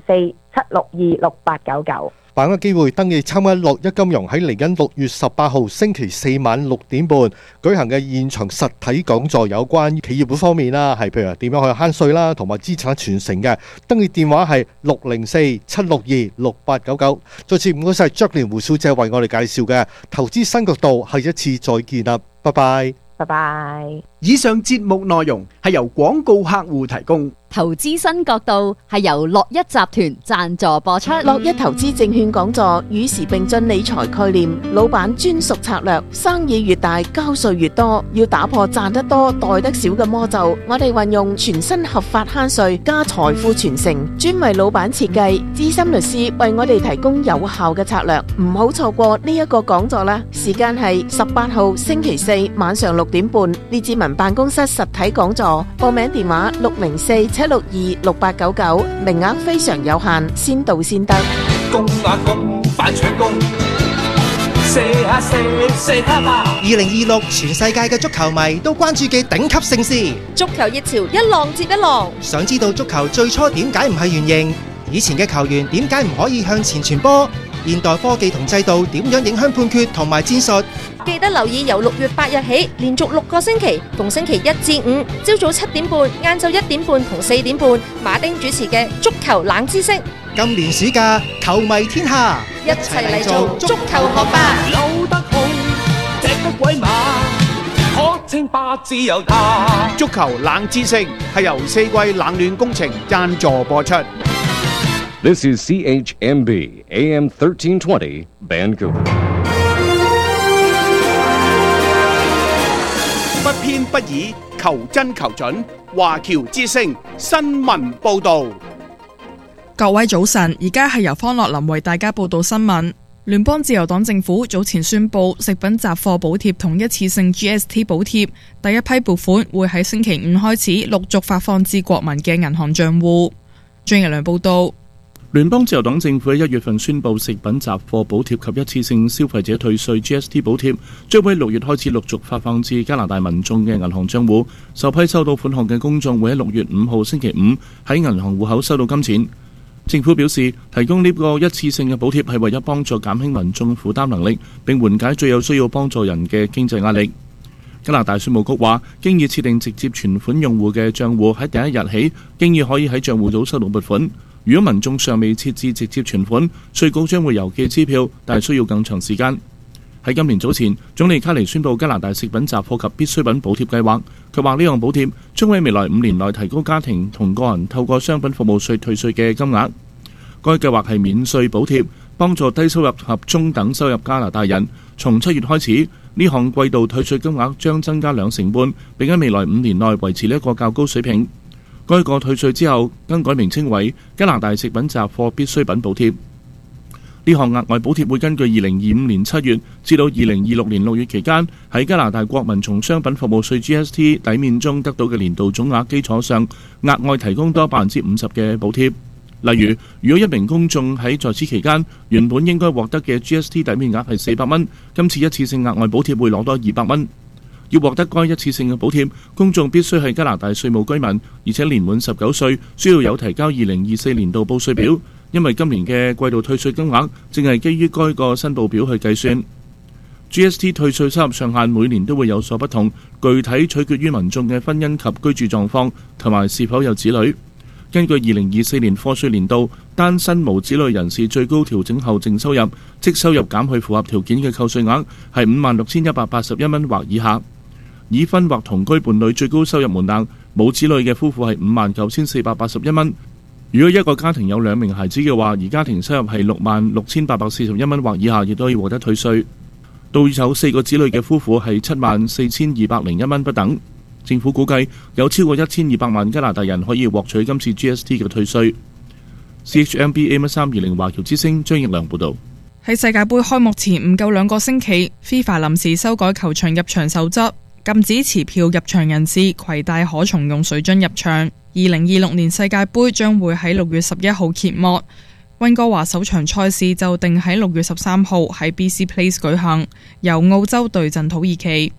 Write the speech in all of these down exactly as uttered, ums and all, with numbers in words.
四七六二六八九九。 把握機會登記參加樂一金融喺嚟緊六月十八號星期四晚六點半舉行嘅現場實體講座，有關企業本方面啦，係譬如點樣去慳稅啦，同埋資產傳承嘅。登記電話係六零四七六二六八九九。再次唔該晒 Jacqueline 胡小姐為我哋介紹嘅投資新角度，下一次再見啦，拜拜。 拜拜。 以上節目內容係由廣告客戶提供。 投資新角度係由樂一集團贊助播出。 樂一投資證券講座與時並進理財概念，老闆專屬策略，生意越大交稅越多，要打破賺得多袋得少嘅魔咒。我哋運用全新合法慳稅加財富傳承，專為老闆設計，資深律師為我哋提供有效嘅策略。唔好錯過呢一個講座啦！時間係十八號星期四晚上六點半，列治文辦公室實體講座。報名電話六零四七六二六八九九，名額非常有限，先到先得。 公啊公，反搶攻，射啊射，射啊嘛！ 二零二六全世界嘅足球迷都關注嘅頂級盛事， 足球熱潮一浪接一浪。 想知道足球最初點解唔係圓形？以前嘅球員點解唔可以向前傳波？現代科技同制度點樣影響判決同埋戰術？ 記得留意由六月八日起，連續六個星期，逢星期一至五，朝早七點半、晏晝一點半同四點半，馬丁主持嘅足球冷知識。 今年暑假，球迷天下， 一齊嚟做足球學霸。 扭得好，踢得鬼馬，可稱霸自由他。 足球冷知識係由四季冷暖工程贊助播出。 This is C H M B A M thirteen twenty Vancouver。 不偏不倚，求真求準。華僑之聲新聞報導。 各位早晨，而家係由方樂林為大家報道新聞。聯邦自由黨政府早前宣布食品雜貨補貼同一次性 G S T 補貼，第一批撥款會喺星期五開始陸續發放至國民嘅銀行賬戶。張日良報道。 聯邦自由黨政府喺一月份宣布食品雜貨補貼及一次性消費者退稅 G S T 補貼，將會喺六月開始陸續發放至加拿大民眾嘅銀行賬戶。首批收到款項嘅公眾會喺六月五號星期五喺銀行戶口收到金錢。政府表示，提供呢個一次性嘅補貼係為咗幫助減輕民眾負擔能力，並緩解最有需要幫助人嘅經濟壓力。加拿大稅務局話，經已設定直接存款用戶嘅賬戶，喺第一日起，經已可以喺賬戶組收到撥款。如果民眾尚未設置直接存款，稅局將會郵寄支票，但係需要更長時間。喺今年早前，總理卡尼宣布加拿大食品雜貨及必需品補貼計劃。佢話呢項補貼將會喺未來五年內提高家庭同個人透過商品服務稅退稅嘅金額。該計劃係免稅補貼，幫助低收入及中等收入加拿大人。從七月開始，呢項季度退稅金額將增加兩成半，並喺未來五年內維持呢一個較高水平。該個退稅之後更改名稱為加拿大食品雜貨必需品補貼。呢項額外補貼會根據二零二五年七月至到二零二六年六月期間喺加拿大國民從商品服務稅 G S T 抵免中得到嘅年度總額基礎上，額外提供多百分之五十嘅補貼。例如，如果一名公眾喺在此期間原本應該獲得嘅 G S T 抵免額係四百蚊，今次一次性額外補貼會攞多二百蚊。要獲得該一次性嘅補貼，公眾必須係加拿大稅務居民，而且年滿十九歲，需要有提交二零二四年度報稅表。因為今年嘅季度退稅金額正係基於該個申報表去計算。G S T 退稅收入上限每年都會有所不同，具體取決於民眾嘅婚姻及居住狀況同埋是否有子女。根據二零二四年課稅年度單身無子女人士最高調整後淨收入，即收入減去符合條件嘅扣稅額係五萬六千一百八十一蚊或以下。已婚或同居伴侶最高收入門檻，冇子女嘅夫婦係五萬九千四百八十一蚊。如果一個家庭有兩名孩子嘅話，而家庭收入係六萬六千八百四十一蚊或以下，亦都可以獲得退稅。到有四個子女嘅夫婦係七萬四千二百零一蚊不等。政府估計有超過一千二百萬加拿大人可以獲取今次 G S T 嘅退稅。C H M B A M 三二零華僑之聲張奕良報導。 喺世界盃開幕前唔夠兩個星期 ，FIFA 臨時修改球場入場守則。禁止持票入場人士攜帶可重用水樽入場。二零二六年世界盃將會喺六月十一號揭幕，溫哥華首場賽事就定喺六月十三號喺 B C Place 舉行，由澳洲對陣土耳其。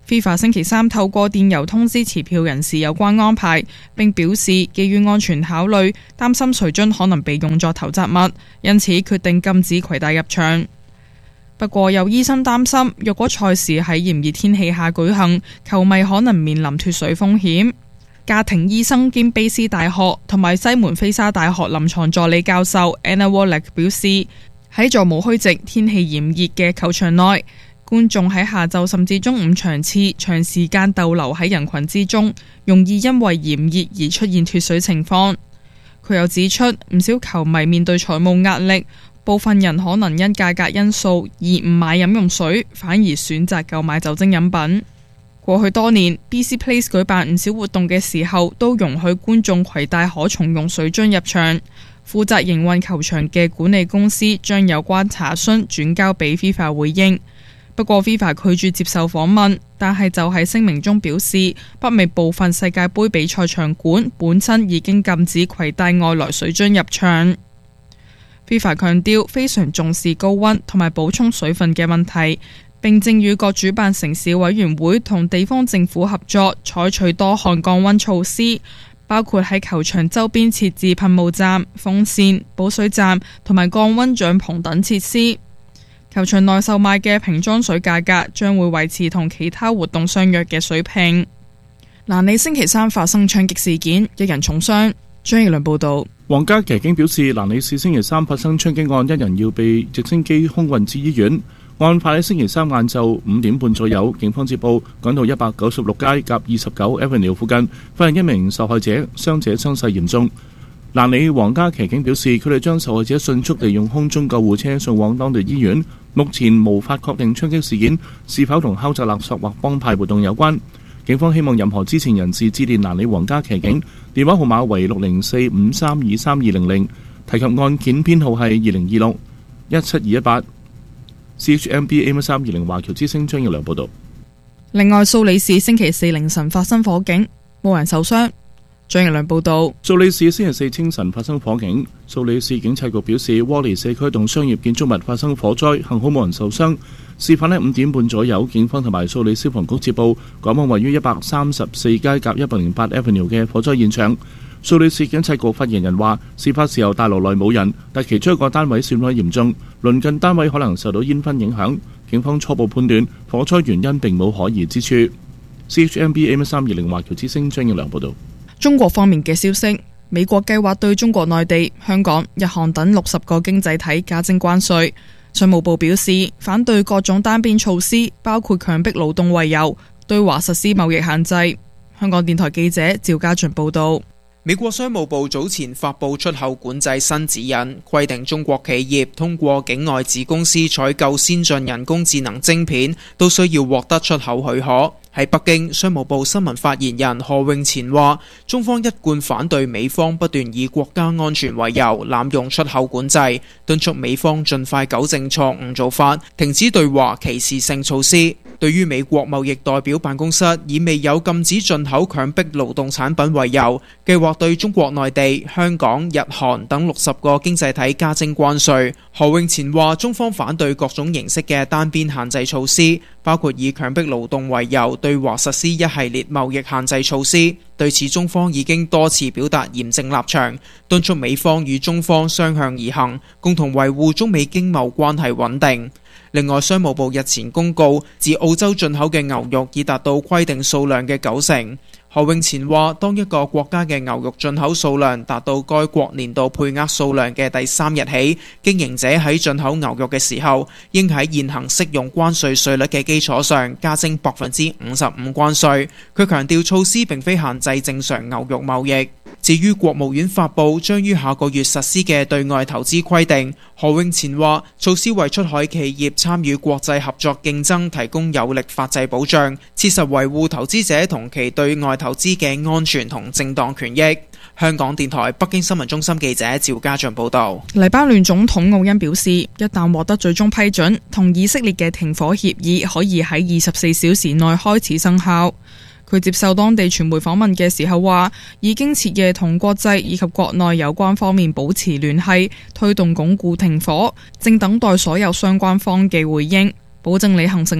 FIFA 星期三透過電郵通知持票人士有關安排，並表示基於安全考慮，擔心水樽可能被用作投擲物，因此決定禁止攜帶入場。不過有醫生擔心，若果賽事喺炎熱天氣下舉行，球迷可能面臨脫水風險。家庭醫生兼卑斯大學同埋西門菲沙大學臨床助理教授 Anna Wallach 表示，喺座無虛席、天氣炎熱嘅球場內，觀眾喺下晝甚至中午場次長時間逗留喺人群之中，容易因為炎熱而出現脫水情況。佢又指出，唔少球迷面對財務壓力，部分人可能因價格因素而唔買飲用水，反而選擇購買酒精飲品。過去多年 ，B C Place 舉辦唔少活動嘅時候，都容許觀眾攜帶可重用水樽入場。負責營運球場嘅管理公司將有關查詢轉交俾 FIFA 回應。不過 FIFA 拒絕接受訪問，但係就喺聲明中表示，北美部分世界盃比賽場館本身已經禁止攜帶外來水樽入場。FIFA 強調非常重視高溫同埋補充水分嘅問題，並正與各主辦城市委員會同地方政府合作，採取多項降溫措施，包括喺球場周邊設置噴霧站、風扇、補水站同埋降溫帳篷等設施。球場內售賣嘅瓶裝水價格將會維持同其他活動相若嘅水平。蘭尼星期三發生槍擊事件，一人重傷。張奕良報道。 皇家騎警表示，蘭里市星期三發生槍擊案，一人要被直升機空運至醫院。案發喺星期三晏晝五點半左右，警方接報趕到一百九十六街夾二十九 Avenue 附近，發現一名受害者，傷者傷勢嚴重。蘭里皇家騎警表示，佢哋將受害者迅速地用空中救護車送往當地醫院。目前無法確定槍擊事件是否同敲詐勒索或幫派活動有關。警方希望任何知情人士致電蘭里皇家騎警，電話號碼為六零四五三二三二零零，提及案件編號係二零二六一七二一八。C H M B A M 三二零華僑之聲張耀良報道。 另外，蘇里市星期四凌晨發生火警，冇人受傷。張耀良報道。 蘇里市星期四清晨發生火警，蘇里市警察局表示，窩利社區同商業建築物發生火災，幸好冇人受傷。事發喺五點半左右，警方同埋蘇里消防局接報，趕往位於一百三十四街夾一百零八 Avenue 嘅火災現場。蘇里市警察局發言人話，事發時候大樓內冇人，但其中一個單位損毀嚴重，鄰近單位可能受到煙燻影響。警方初步判斷火災原因並冇可疑之處。C H M B A M 三二零華僑之聲張耀良報道。 中國方面嘅消息，美國計劃對中國內地、香港、日韓等六十個經濟體加徵關稅。商務部表示反對各種單邊措施，包括強迫勞動為由對華實施貿易限制。香港電台記者趙家俊報道。 美國商務部早前發布出口管制新指引，規定中國企業通過境外子公司採購先進人工智能晶片，都需要獲得出口許可。喺北京，商務部新聞發言人何永前話，中方一貫反對美方不斷以國家安全為由濫用出口管制，敦促美方盡快糾正錯誤做法，停止對華歧視性措施。對於美國貿易代表辦公室以未有禁止進口強迫勞動產品為由，計劃對中國內地、香港、日韓等六十個經濟體加徵關稅。何永前話，中方反對各種形式嘅單邊限制措施，包括以強迫勞動為由對華實施一系列貿易限制措施。對此，中方已經多次表達嚴正立場，敦促美方與中方相向而行，共同維護中美經貿關係穩定。另外，商務部日前公告，自澳洲進口嘅牛肉已達到規定數量嘅九成。何永前話，當一個國家嘅牛肉進口數量達到該國年度配額數量嘅第三日起，經營者喺進口牛肉嘅時候，應喺現行適用關稅稅率嘅基礎上加徵百分之五十五關稅。佢強調措施並非限制正常牛肉貿易。至於國務院發布將於下個月實施嘅對外投資規定，何永前話，措施為出海企業參與國際合作競爭提供有力法制保障，切實維護投資者同其對外投資嘅安全同正當權益。香港電台北京新聞中心記者趙家俊報道。 黎巴嫩總統奧恩表示，一旦獲得最終批准，同以色列嘅停火協議可以喺二十四小時內開始生效。佢接受當地傳媒訪問嘅時候話，已經徹夜同國際以及國內有關方面保持聯繫，推動鞏固停火，正等待所有相關方嘅回應，保證履行承諾。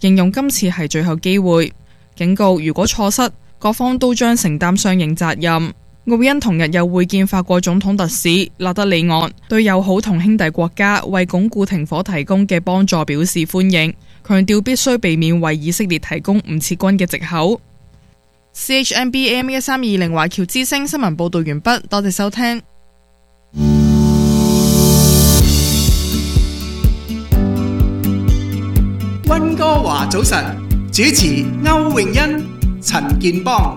形容今次係最後機會，警告如果錯失，各方都將承擔相應責任。奧恩同日又會見法國總統特使勒德里昂，對友好同兄弟國家為鞏固停火提供嘅幫助表示歡迎，強調必須避免為以色列提供唔撤軍嘅藉口。C H M B A M 一三二零華僑之聲新聞報道完畢，多謝收聽。 溫哥華早晨，主持歐詠欣、陳健邦。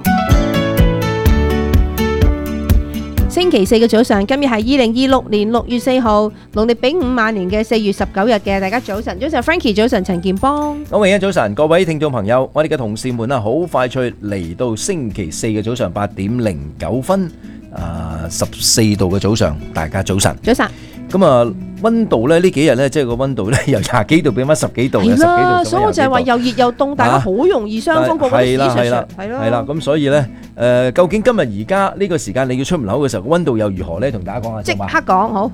星期四嘅早上，今日係二零二六年六月四號，農曆丙午晚年嘅四月十九日嘅，大家早晨，早晨 Frankie， 早晨陳健邦， 歐詠欣早晨，各位聽眾朋友，我哋嘅同事們啊，好快脆嚟到星期四嘅早上八點零九分，啊十四度嘅早上，大家早晨， 早晨。 咁啊，溫度咧呢幾日咧，即係個溫度咧由廿幾度變翻十幾度， 係啦，所以我就係話又熱又凍，大家好容易傷風，個個都時常常係咯， 係啦，咁所以咧，誒，究竟今日而家呢個時間你要出門口嘅時候，個溫度又如何咧？同大家講下先嘛。 即刻講好。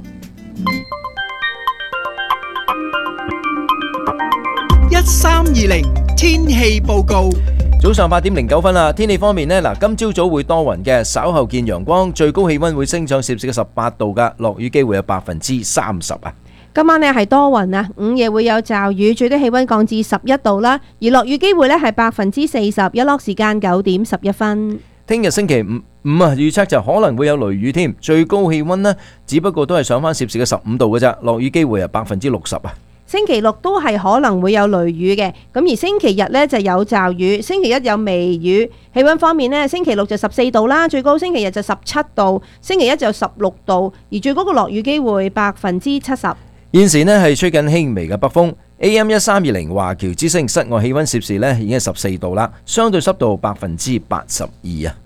一三二零天氣報告。 早上八點零九分啦，天氣方面呢，嗱，今朝早會多雲嘅，稍後見陽光，最高氣溫會升上攝氏嘅十八度噶，落雨機會有百分之三十啊。 今晚呢係多雲啊，午夜會有驟雨，最低氣溫降至十一度啦，而落雨機會呢係百分之四十，日落時間九點十一分。 聽日星期五五啊，預測就可能會有雷雨添，最高氣溫呢只不過都係上翻攝氏嘅十五度嘅咋，落雨機會係百分之六十啊。 星期六都係可能會有雷雨嘅，咁而星期日呢就有驟雨，星期一有微雨。氣溫方面呢，星期六就十四度啦，最高星期日就十七度，星期一就十六度，而最高嘅落雨機會百分之七十。 現時呢係吹緊輕微嘅北風 ，A M 一三二零華僑之聲室外氣溫攝氏呢已經係十四度啦，相對濕度百分之八十二啊。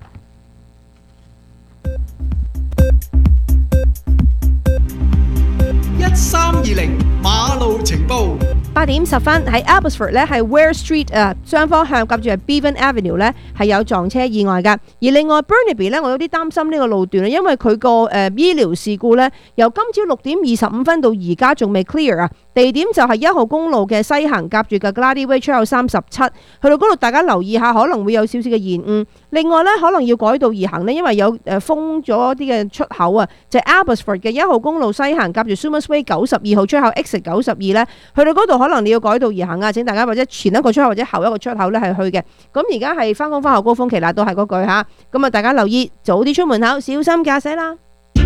一三二零馬路情報。 八點十分喺 Abbotsford 咧，係 Ware Street 啊，雙方向夾住係 Bevan Avenue 咧，係有撞車意外噶。而另外 Burnaby 咧，我有啲擔心呢個路段啊，因為佢個誒醫療事故咧，由今朝六點二十五分到而家仲未 clear 啊。地點就係一號公路嘅西行夾住嘅 Glady Way 出口三十七，去到嗰度大家留意下，可能會有少少嘅延誤。另外咧，可能要改道而行呢，因為有誒封咗啲嘅出口啊，就係 Abbotsford 嘅一號公路西行夾住 Sumas Way 九十二號出口 exit 九十二咧，去到嗰度可能你要改道而行啊！請大家或者前一個出口或者後一個出口咧係去嘅。咁而家係翻工翻學高峰期啦，都係嗰句嚇。咁啊，大家留意早啲出門口，小心駕駛啦。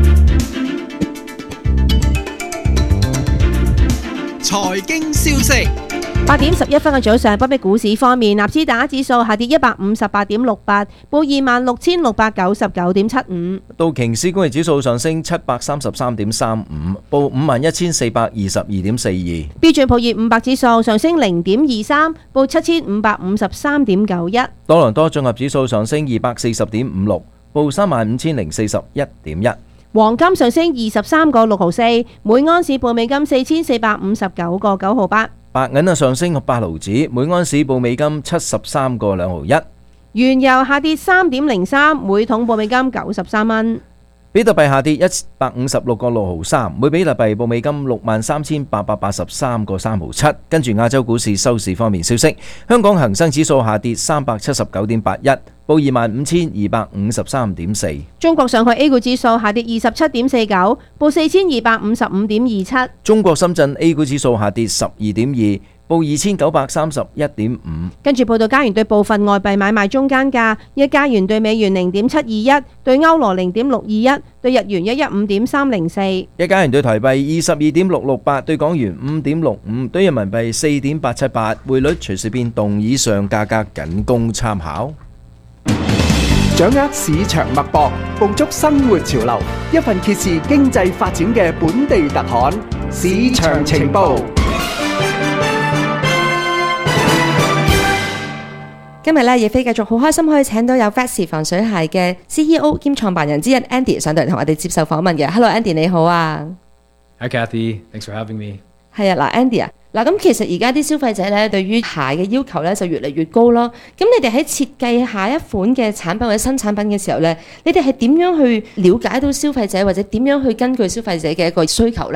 財經消息。 八點十一分嘅早上，北美股市方面，納斯達克指數下跌一百五十八點六八，報二萬六千六百九十九點七五。 道瓊斯工業指數上升七百三十三點三五，報五萬一千四百二十二點四二。 標準普爾五百指數上升零點二三，報七千五百五十三點九一。 多倫多綜合指數上升二百四十點五六，報三萬五千零四十一點一。 黃金上升二十三個六毫四，每安士報美金四千四百五十九個九毫八。 白銀啊上升八毫子，每安士報美金七十三個兩毫一。 原油下跌三點零三，每桶報美金九十三蚊。 比特幣下跌一百五十六個六毫三，每比特幣報美金六萬三千八百八十三個三毫七。跟住亞洲股市收市方面消息，香港恒生指數下跌三百七十九點八一，報二萬五千二百五十三點四。 中國上海 A 股指數下跌二十七點四九，報四千二百五十五點二七。 中國深圳 A 股指數下跌十二點二，報二千九百三十一點五。 跟住報道加元對部分外幣買賣中間價：一加元對美元零點七二一，對歐羅零點六二一，對日元一一五點三零四。 一加元對台幣二十二點六六八，對港元五點六五，對人民幣四點八七八。匯率隨時變動，以上價格僅供參考。 掌握市場脈搏，捕捉生活潮流，一份揭示經濟發展嘅本地特刊，市場情報。 今日咧，葉飛繼續好開心可以請到有 Vessi 防水鞋嘅 C E O 兼創辦人之一 Andy 上到嚟同我哋接受訪問嘅。Hello Andy 你好啊。 Hi Cathy, thanks for having me。 係啊，嗱 Andy 啊，嗱咁其實而家啲消費者咧對於鞋嘅要求咧就越嚟越高咯。咁你哋喺設計下一款嘅產品或者新產品嘅時候咧，你哋係點樣去了解到消費者或者點樣去根據消費者嘅一個需求咧？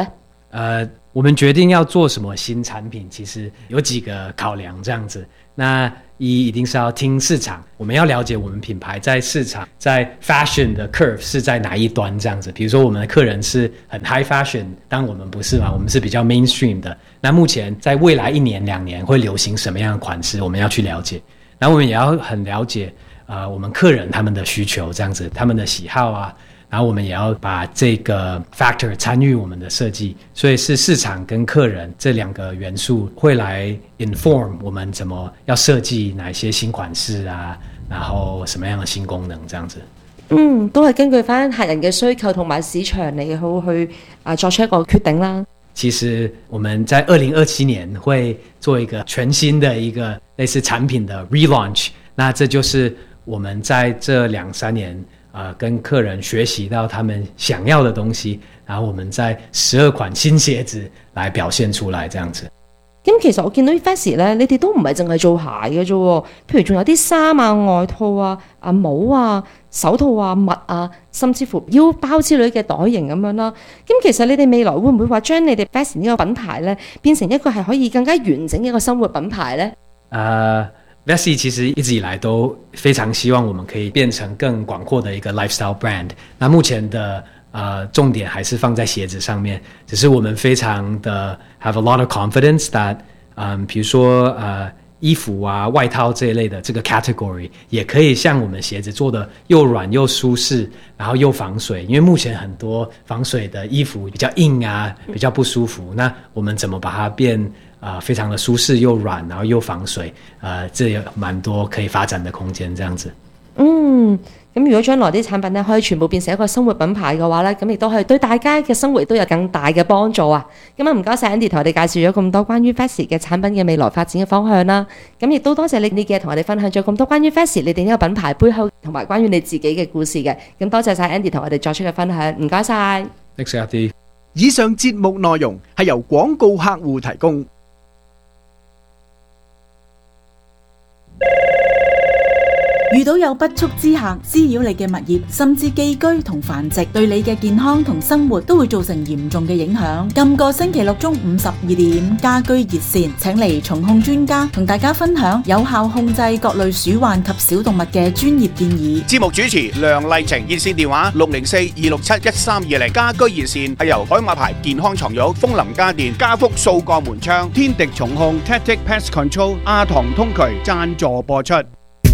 呃，我们决定要做什么新产品，其实有几个考量这样子。那一一定是要听市场，我们要了解我们品牌在市场在 fashion 的 curve 是在哪一端这样子。比如说我们的客人是很 high fashion， 但我们不是嘛，我们是比较 mainstream 的。那目前在未来一年两年会流行什么样的款式，我们要去了解。然后我们也要很了解呃我们客人他们的需求这样子，他们的喜好啊。然后我们也要把这个 factor 参与我们的设计，所以是市场跟客人这两个元素会来 inform 我们怎麼要設計哪些新款式啊，然後什麼樣的新功能這樣子。 嗯，都係根據翻客人嘅需求同埋市場嚟好去啊作出一個決定啦。 其實我們在二零二七年會做一個全新的一個類似產品的 relaunch， 那這就是我們在這兩三年呃，跟客人學習到他們想要的東西，然後我們在十二款新鞋子來表現出來，這樣子。 咁其實我見到 Vessi 咧，你哋都唔係淨係做鞋嘅啫，譬如仲有啲衫啊、外套啊、啊帽啊、手套啊、襪啊，甚至乎腰包之類嘅袋型咁樣啦。咁其實你哋未來會唔會話將你哋 Vessi 呢個品牌咧，變成一個係可以更加完整嘅一個生活品牌咧？ 呃。Vessi 其實一直以來都非常希望我們可以變成更廣闊的一個 lifestyle brand。那目前的呃重點還是放在鞋子上面，只是我們非常的 have a lot of confidence that 嗯，比如說呃衣服啊、外套這一類的這個 category 也可以像我們鞋子做的又軟又舒適，然後又防水。因為目前很多防水的衣服比較硬啊，比較不舒服。那我們怎麼把它變呃，非常的舒適又軟，然後又防水，呃，這有蠻多可以發展的空間，這樣子。 嗯，咁如果將來啲產品咧可以全部變成一個生活品牌嘅話咧，咁亦都係對大家嘅生活都有更大嘅幫助啊！咁啊，唔該晒 Andy 同我哋介紹咗咁多關於 Vessi 嘅產品嘅未來發展嘅方向啦。咁亦都多謝你你嘅同我哋分享咗咁多關於 Vessi 你哋呢個品牌背後同埋關於你自己嘅故事嘅。咁多謝晒 Andy 同我哋作出嘅分享，唔該晒。 Thanks, Andy。 以上節目內容係由廣告客戶提供。 遇到有不速之客滋擾你嘅物業，甚至寄居同繁殖，對你嘅健康同生活都會造成嚴重嘅影響。今個星期六中午十二點，家居熱線請嚟蟲控專家同大家分享有效控制各類鼠患及小動物嘅專業建議。 節目主持梁麗晴，熱線電話六零四二六七一三二零。家居熱線係由海馬牌健康床褥、風林家電、家福數個門窗、天敵蟲控、Tactic Pest Control、阿唐通渠贊助播出。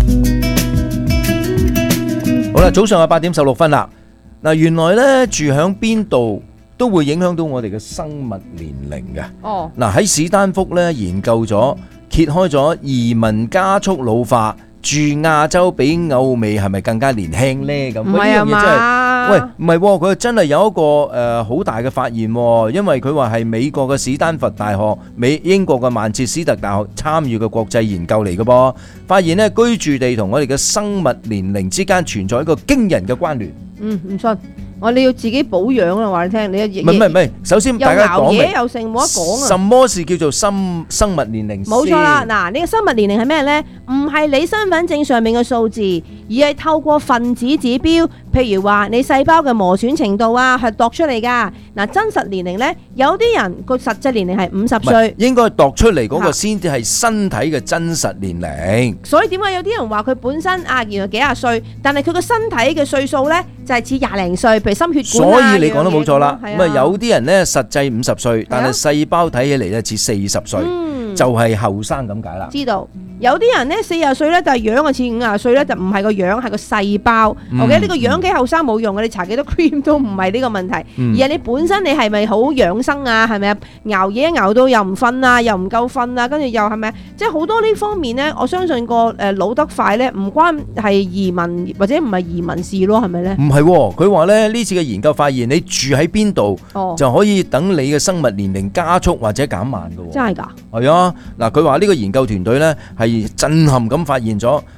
好啦，早上係八點十六分啦。嗱，原來咧住響邊度都會影響到我哋嘅生物年齡嘅。 哦， 嗱喺史丹福咧研究咗，揭開咗移民加速老化，住亞洲比歐美係咪更加年輕咧？咁唔係啊嘛？ 喂，唔係，佢真係有一個誒好大嘅發現，因為佢話係美國嘅史丹佛大學、美英國嘅曼徹斯特大學參與嘅國際研究嚟嘅噃，發現咧居住地同我哋嘅生物年齡之間存在一個驚人嘅關聯。 嗯，唔信。我哋要自己保養啦，話你聽，你唔係唔係唔係，首先大家講明， 又熬夜又剩冇得講啊！ 什麼是叫做生生物年齡？ 冇錯啦，嗱，呢個生物年齡係咩呢？唔係你身份證上面嘅數字，而係透過分子指標，譬如話你細胞嘅磨損程度啊，係度出嚟㗎。嗱，真實年齡呢，有啲人個實際年齡係五十歲， 應該度出嚟嗰個先至係身體嘅真實年齡。 所以點解有啲人話佢本身啊原來幾廿歲，但係佢個身體嘅歲數呢，就係似廿零歲，譬如心血管啊。 所以你講得冇錯啦。咁啊有啲人呢實際五十歲，但係細胞睇起嚟咧似四十歲，就係後生咁解啦。 知道有啲人呢四十歲咧，但係樣啊似五十歲咧，就唔係個樣，係個細胞。OK，呢個樣幾後生冇用嘅，你搽幾多 cream 都唔係呢個問題，而係你本身你係咪好養生啊？係咪啊？熬夜熬到又唔瞓啊，又唔夠瞓啊，跟住又係咪？即係好多呢方面呢，我相信個誒老得快咧，唔關係移民或者唔係移民事咯，係咪咧？ 唔係，佢話咧呢次嘅研究發現，你住喺邊度就可以等你嘅生物年齡加速或者減慢嘅。 真係㗎？ 係啊，嗱，佢話呢個研究團隊咧係震撼咁發現咗，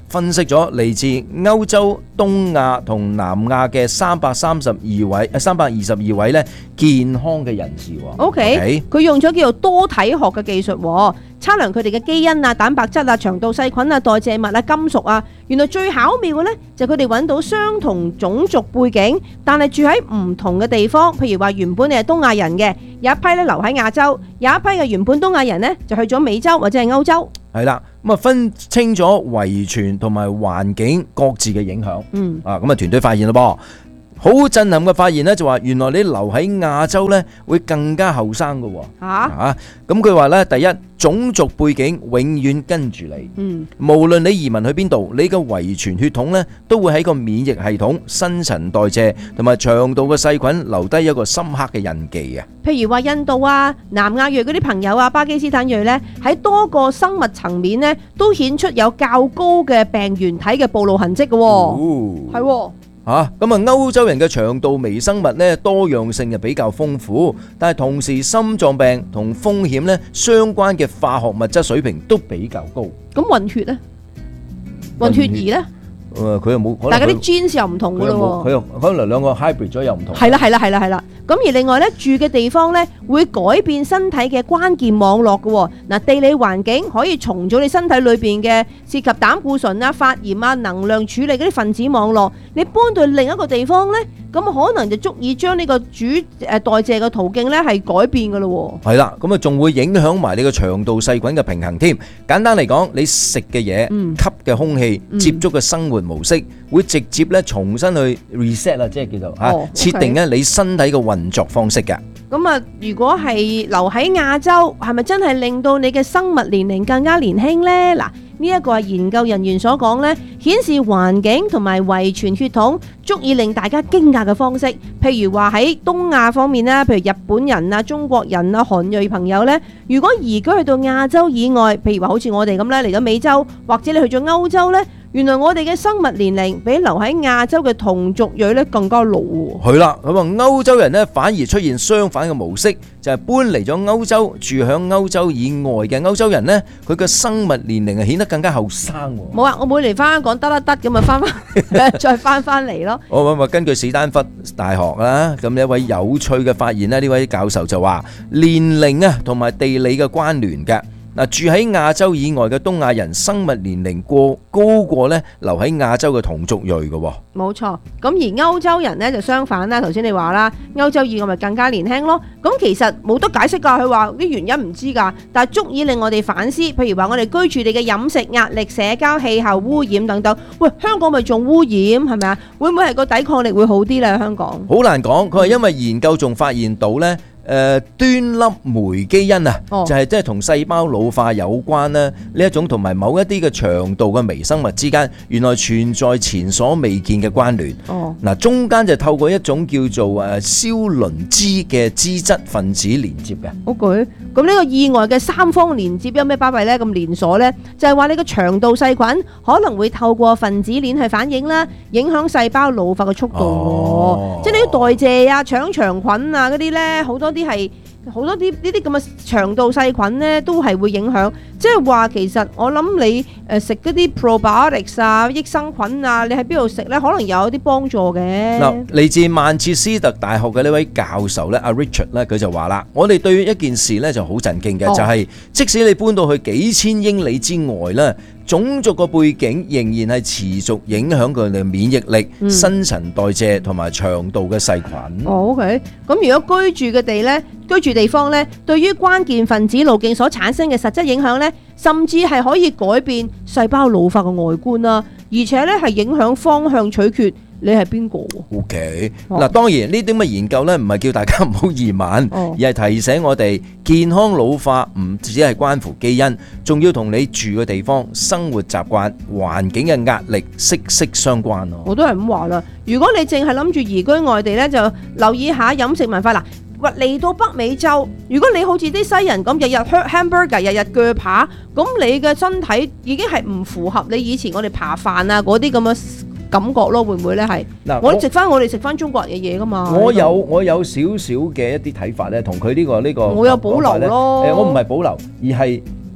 分析咗嚟自歐洲、東亞同南亞嘅三百三十二位、誒三百二十二位咧健康嘅人士。 OK，佢用咗叫做多體學嘅技術，測量佢哋嘅基因啊、蛋白質啊、腸道細菌啊、代謝物啊、金屬啊。原來最巧妙嘅呢，就係佢哋揾到相同種族背景，但係住喺唔同嘅地方。譬如話原本你係東亞人嘅，有一批咧留喺亞洲，有一批嘅原本東亞人呢，就去咗美洲或者係歐洲。 係啦，咁啊分清咗遺傳同埋環境各自嘅影響。 嗯， 啊咁啊團隊發現咯噃。好震撼嘅發現咧，就話原來你留喺亞洲咧會更加後生嘅喎。 嚇啊！咁佢話咧，第一種族背景永遠跟住你。 嗯， 無論你移民去邊度，你嘅遺傳血統咧都會喺個免疫系統、新陳代謝同埋腸道嘅細菌留低一個深刻嘅印記啊！ 譬如話印度啊、南亞裔嗰啲朋友啊、巴基斯坦裔咧，喺多個生物層面咧都顯出有較高嘅病原體嘅暴露痕跡嘅喎。係喎。 嚇咁啊！歐洲人嘅腸道微生物咧多樣性就比較豐富，但係同時心臟病同風險咧相關嘅化學物質水平都比較高。 咁混血咧？混血兒咧？ 誒，佢又冇， 但係嗰啲 genes 又唔同㗎咯喎。 佢又可能兩個 hybrid 咗又唔同。 係啦係啦係啦係啦。咁而另外咧，住嘅地方咧會改變身體嘅關鍵網絡嘅喎。嗱，地理環境可以重組你身體裏邊嘅涉及膽固醇啊、發炎啊、能量處理嗰啲分子網絡。你搬到另一個地方咧，咁可能就足以將呢個主誒代謝嘅途徑咧係改變㗎咯喎。 係啦，咁啊仲會影響埋你個腸道細菌嘅平衡添。簡單嚟講，你食嘅嘢、吸嘅空氣、接觸嘅生活模式，會直接咧重新去 reset 啊，即係叫做嚇設定咧你身體嘅運作方式嘅。 咁啊，如果係留喺亞洲，係咪真係令到你嘅生物年齡更加年輕呢？嗱，呢一個係研究人員所講呢，顯示環境同埋遺傳血統足以令大家驚訝嘅方式。譬如話喺東亞方面啦，譬如日本人啊、中國人啊、韓裔朋友呢，如果移居去到亞洲以外，譬如話好似我哋咁咧嚟咗美洲，或者你去咗歐洲呢，原來我哋嘅生物年齡比留喺亞洲嘅同族裔咧更加老喎。 係啦，咁啊歐洲人咧反而出現相反嘅模式，就係搬嚟咗歐洲，住響歐洲以外嘅歐洲人咧，佢嘅生物年齡係顯得更加後生喎。 冇啊，我每年翻香港得啦得咁啊，翻翻再翻翻嚟咯。 好咁啊，根據史丹福大學啦，咁呢一位有趣嘅發現咧，呢位教授就話年齡啊同埋地理嘅關聯嘅。嗱，住喺亞洲以外嘅東亞人生物年齡過高過咧留喺亞洲嘅同族裔嘅喎。 冇錯，咁而歐洲人咧就相反啦。頭先你話啦，歐洲以外咪更加年輕咯。咁其實冇得解釋㗎，佢話啲原因唔知㗎，但係足以令我哋反思。譬如話我哋居住地嘅飲食、壓力、社交、氣候、污染等等。喂，香港咪仲污染係咪啊？會唔會係個抵抗力會好啲咧？香港好難講，佢係因為研究仲發現到咧。誒端粒酶基因啊，就係即係同細胞老化有關啦。呢一種同埋某一啲嘅腸道嘅微生物之間，原來存在前所未見嘅關聯。嗱，中間就透過一種叫做誒蕭倫脂嘅脂質分子連接嘅。 好嘅，咁呢個意外嘅三方連接有咩巴閉咧？咁連鎖咧，就係話你個腸道細菌可能會透過分子鏈去反應啦，影響細胞老化嘅速度。哦、即係你啲代謝啊、腸腸菌啊嗰啲咧，好多啲係好多啲呢啲咁嘅腸道細菌咧，都係會影響。即係話其實我諗你誒食嗰啲 probiotics 啊、益生菌啊，你喺邊度食咧，可能有啲幫助嘅。 嗱，嚟自曼徹斯特大學嘅呢位教授咧，阿 Richard 咧，佢就話啦：我哋對於一件事咧就好震驚嘅，哦、就係即使你搬到去幾千英里之外咧，種族個背景仍然係持續影響佢哋免疫力、嗯、新陳代謝同埋腸道嘅細菌。 哦 OK， 咁如果居住嘅地咧，居住地方咧，對於關鍵分子路徑所產生嘅實質影響咧，甚至係可以改變細胞老化嘅外觀啦，而且咧係影響方向取決你係邊個。 O K， 嗱，當然呢啲咁嘅研究咧，唔係叫大家唔好移民，哦、而係提醒我哋健康老化唔只係關乎基因，仲要同你住嘅地方、生活習慣、環境嘅壓力息息相關咯。 我都係咁話啦，如果你淨係諗住移居外地咧，就留意下飲食文化啦。嚟到北美洲，如果你好似啲西人咁日日 hamburger 日日鋸扒，咁你嘅身體已經係唔符合你以前我哋扒飯啊嗰啲咁嘅感覺咯，會唔會咧？係嗱，我食翻我哋食翻中國人嘅嘢噶嘛。 我有我有少少嘅一啲睇法咧，同佢呢個呢個我有保留咯。 誒，我唔係保留，而係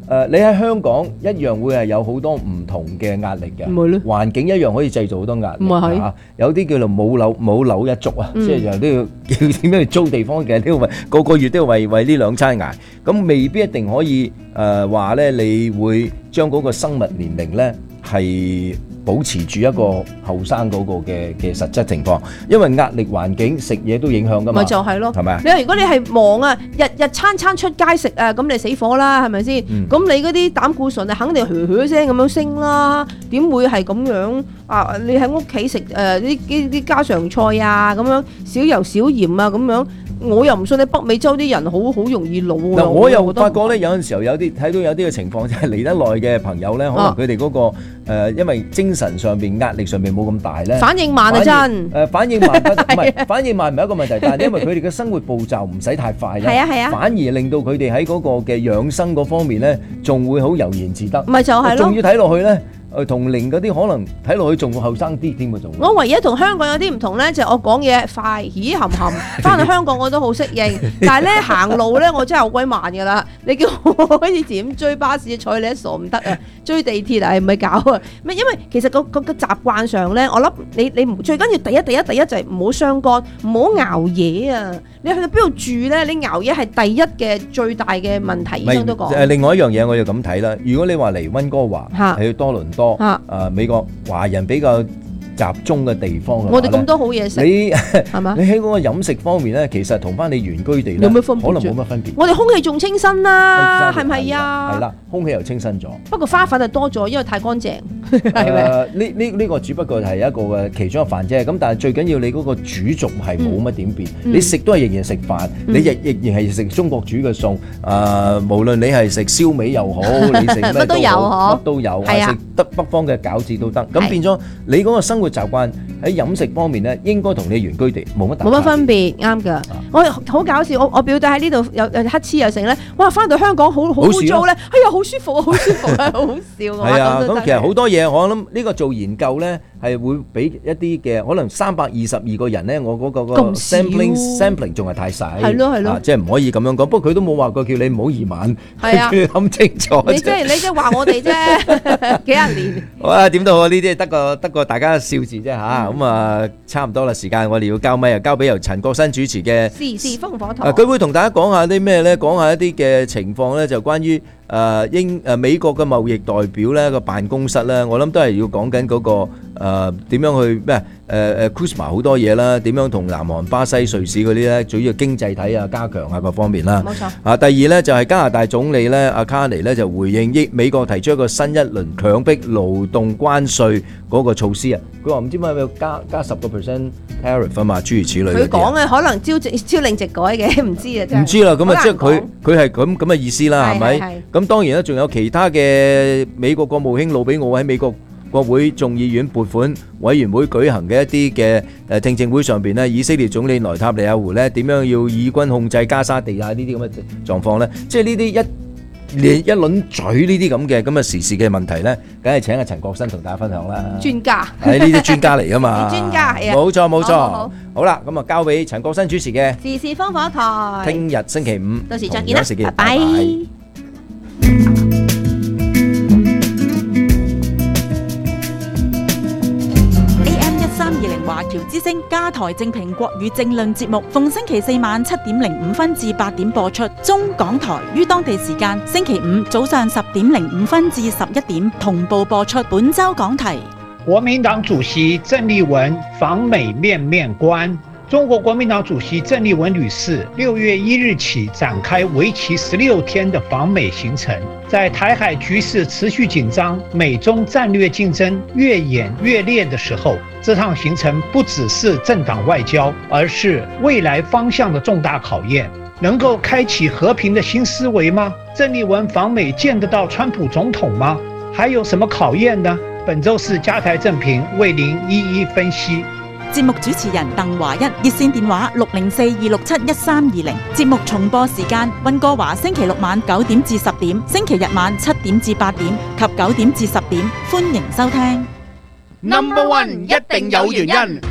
誒，你喺香港一樣會係有好多唔同嘅壓力嘅，環境一樣可以製造好多壓力嚇。有啲叫做冇樓冇樓一族啊，即係又都要要點樣去租地方嘅，都要為個個月都要為為呢兩餐捱。咁未必一定可以誒話咧，你會將嗰個生物年齡咧係保持住一個後生嗰個嘅嘅實質情況，因為壓力環境食嘢都影響㗎嘛。咪就係咯， 係咪啊？ 你話如果你係忙啊，日日餐餐出街食啊，咁你死火啦，係咪先？咁、嗯、你嗰啲膽固醇啊，肯定噓噓聲咁樣升啦，點會係咁樣啊？你喺屋企食誒啲啲啲家常菜啊，咁樣少油少鹽啊，咁樣。我又唔信你北美洲啲人好好容易老喎。嗱， 我又發覺咧，有陣時候有啲睇到有啲嘅情況，就係嚟得耐嘅朋友咧，可能佢哋嗰個誒、呃，因為精神上邊壓力上邊冇咁大咧， 反應慢啊真。 誒，反應慢唔係反應慢唔係一個問題，但係因為佢哋嘅生活步驟唔使太快咧，係啊係啊，反而令到佢哋喺嗰個嘅養生嗰方面咧，仲會好悠然自得。咪就係咯，仲要睇落去咧。誒同齡嗰啲可能睇落去仲後生啲添喎，仲。我唯一同香港有啲唔同咧，就係、我講嘢快，咦含含。翻到香港我都好適應，但係咧行路咧我真係好鬼慢㗎啦。你叫我好似點追巴士坐你一傻唔得啊，追地鐵啊係咪搞啊？咩？因為其實個個個習慣上咧，我諗你你唔最緊要第一第一第一就係唔好傷肝，唔好熬夜啊！你去到邊度住咧？你熬夜係第一嘅最大嘅問題，醫生都講。誒另外一樣嘢我要咁睇啦，如果你話嚟溫哥華係去多倫多。啊！誒美國華人比較集中嘅地方， 我哋咁多好嘢食， 你係嘛？你喺嗰個飲食方面咧，其實同翻你原居地咧，可能冇乜分別。 我哋空氣仲清新啦，係咪啊？ 係啦，空氣又清新咗。 不過花粉就多咗，因為太乾淨，係咪？ 呢呢呢個只不過係一個嘅其中一個飯啫。咁但係最緊要你嗰個煮俗係冇乜點變，你食都係仍然食飯，你亦亦然係食中國煮嘅餸。誒，無論你係食燒味又好，你食咩都好，乜都有，食得北方嘅餃子都得。咁變咗你嗰個生活習慣喺飲食方面咧，應該同你原居地冇乜大冇乜分別，啱㗎。我好搞笑，我我表弟喺呢度有有乞嗤又成咧，哇！翻到香港好好污糟咧，哎呀，好舒服啊，好舒服啊，好好笑啊！係啊， 咁其實好多嘢，我諗呢個做研究咧係會俾一啲嘅可能三百二十二個人咧，我嗰個個 sampling sampling 仲係太細，係咯係咯，即係唔可以咁樣講。不過佢都冇話過叫你唔好移民，係啊，諗清楚。 你即係你即係話我哋啫，幾廿年。 好啊，點都好，呢啲得個得個大家笑字啫嚇。咁啊，差唔多啦，時間我哋要交咪啊，交俾由陳國新主持嘅時事風火台。 佢會同大家講下啲咩咧？講下一啲嘅情況咧，就關於誒英誒美國嘅貿易代表咧個辦公室咧，我諗都係要講緊嗰個誒點樣去咩誒誒 CUSMA 好多嘢啦，點樣同南韓、巴西、瑞士嗰啲咧，主要經濟體啊加強啊各方面啦。冇錯。啊，第二咧就係加拿大總理咧阿卡尼咧就回應益美國提出一個新一輪強迫勞動關稅嗰個措施啊，佢話唔知點解要加加十個 percent tariff 啊嘛，諸如此類。佢講嘅可能朝直朝令直改嘅，唔知啊真係。唔知啦，咁啊即係佢佢係咁咁嘅意思啦，係咪？咁當然啦，仲有其他嘅美國國務卿魯比奧喺美國國會眾議院撥款委員會舉行嘅一啲嘅誒聽證會上邊咧，以色列總理內塔尼亞胡咧點樣要以軍控制加沙地帶呢啲咁嘅狀況咧，即係呢啲一連一輪嘴呢啲咁嘅咁嘅時事嘅問題咧，梗係請阿陳國新同大家分享啦。專家係呢啲專家嚟噶嘛？專家係啊，冇錯冇錯。好啦，咁啊交俾陳國新主持嘅時事風火台。聽日星期五，到時再見啦，拜拜。 華僑之聲加台正評國語政論節目，逢星期四晚七點零五分至八點播出。中港台於當地時間星期五早上十點零五分至十一點同步播出。本周講題： 國民黨主席鄭麗文訪美面面觀。中國國民黨主席鄭麗文女士六月一日起展開為期十六天的訪美行程。在台海局勢持續緊張、美中戰略競爭越演越烈的時候，這趟行程不只是政黨外交，而是未來方向的重大考驗。能夠開啟和平的新思維嗎？鄭麗文訪美見得到川普總統嗎？還有什麼考驗呢？本周四加台正評為您一一分析。 節目主持人鄧華一，熱線電話六零四二六七一三二零。節目重播時間：溫哥華星期六晚九點至十點，星期日晚七點至八點及九點至十點。歡迎收聽。 Number One 一定有原因。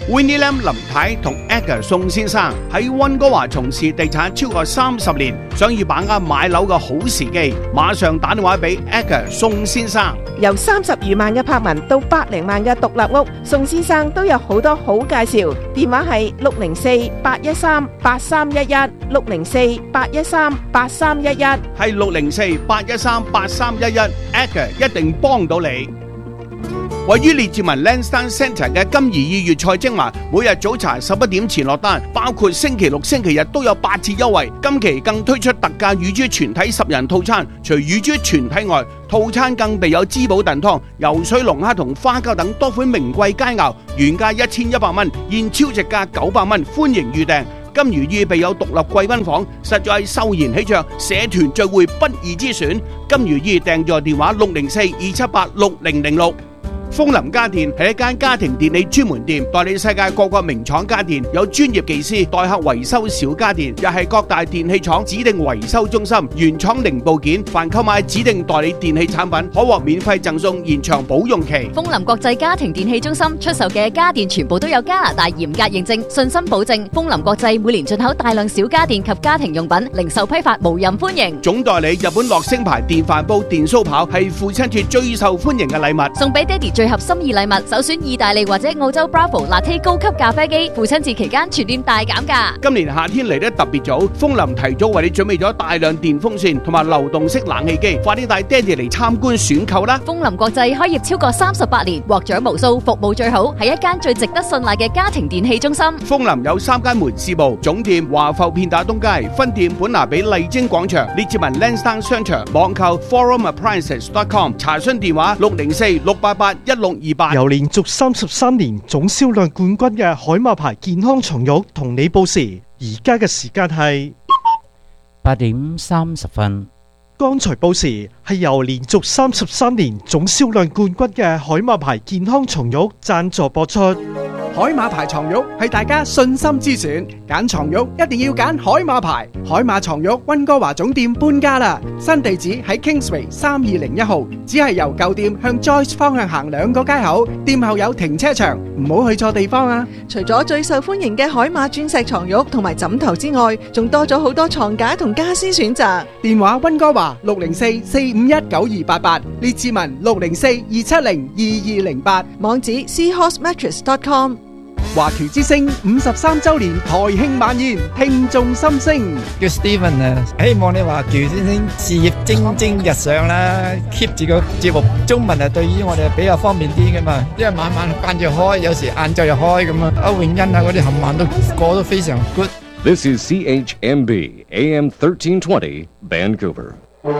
Winnie Lam 林太同 Edgar 宋先生喺溫哥華從事地產超過三十年，想要把握買樓嘅好時機，馬上打電話俾 Edgar 宋先生。 由三十餘萬嘅柏文到百零萬嘅獨立屋，宋先生都有好多好介紹。電話係六零四八一三八三一一，六零四八一三八三一一， 係六零四八一三八三一一 ，Edgar 一定幫到你。位於列治文 Lansdowne Centre 嘅金怡意粵菜精華，每日早茶十一點前落單，包括星期六、星期日都有八折優惠。今期更推出特價乳豬全體十人套餐，除乳豬全體外，套餐更備有滋補燉湯、游水龍蝦同花膠等多款名貴佳肴，原價一千一百蚊，現超值價九百蚊，歡迎預訂。金如意備有獨立貴賓房，實在係秀賢喜鵲，社團聚會不二之選。金如意訂座電話六零四二七八六零零六。楓林家電係一間家庭電器專門店，代理世界各個名廠家電，有專業技師代客維修小家電，又係各大電器廠指定維修中心，原廠零部件，凡購買指定代理電器產品，可獲免費贈送延長保用期。 楓林國際家庭電器中心出售嘅家電全部都有加拿大嚴格認證，信心保證。楓林國際每年進口大量小家電及家庭用品，零售批發無任歡迎。 總代理日本樂聲牌電飯煲、電酥刨係父親節最受歡迎嘅禮物， 送俾爹哋最合心意禮物，首選意大利或者澳洲 Bravo Latte 高級咖啡機，父親節期間全店大減價。 今年夏天嚟得特別早，楓林提早為你準備咗大量電風扇同埋流動式冷氣機，快啲帶爹哋嚟參觀選購啦！ 楓林國際開業超過三十八年，獲獎無數，服務最好，係一間最值得信賴嘅家庭電器中心。 楓林有三間門市部，總店華埠片打東街，分店本拿比麗晶廣場，列治文 Lansdowne 商場，網購 forum appliances dot com， 查詢電話六零四六八八一六二八。 由連續三十三年總銷量冠軍嘅海馬牌健康床褥同你報時，而家嘅時間係八點三十分。 剛才報時係由連續三十三年總銷量冠軍嘅海馬牌健康床褥贊助播出。 海馬牌床褥係大家信心之選，揀床褥一定要揀海馬牌。海馬床褥溫哥華總店搬家啦，新地址喺 Kingsway 三二零一號，只係由舊店向 Joyce 方向行兩個街口，店後有停車場，唔好去錯地方啊！ 除咗最受歡迎嘅海馬鑽石床褥同埋枕頭之外，仲多咗好多床架同家私選擇。 電話溫哥華六零四四五一九二八八，列治文六零四二七零二二零八， 網址 seahorse mattress dot com。 華僑之聲五十三周年台慶晚宴，聽眾心聲。 叫 Steven 啊，希望你華僑先生事業蒸蒸日上啦 ，keep 住個節目。中文啊，對於我哋比較方便啲噶嘛，因為晚晚慣住開，有時晏晝又開咁啊。歐永欣啊，嗰啲冚唪唥都過得非常 good。 This is C H M B A M thirteen twenty Vancouver。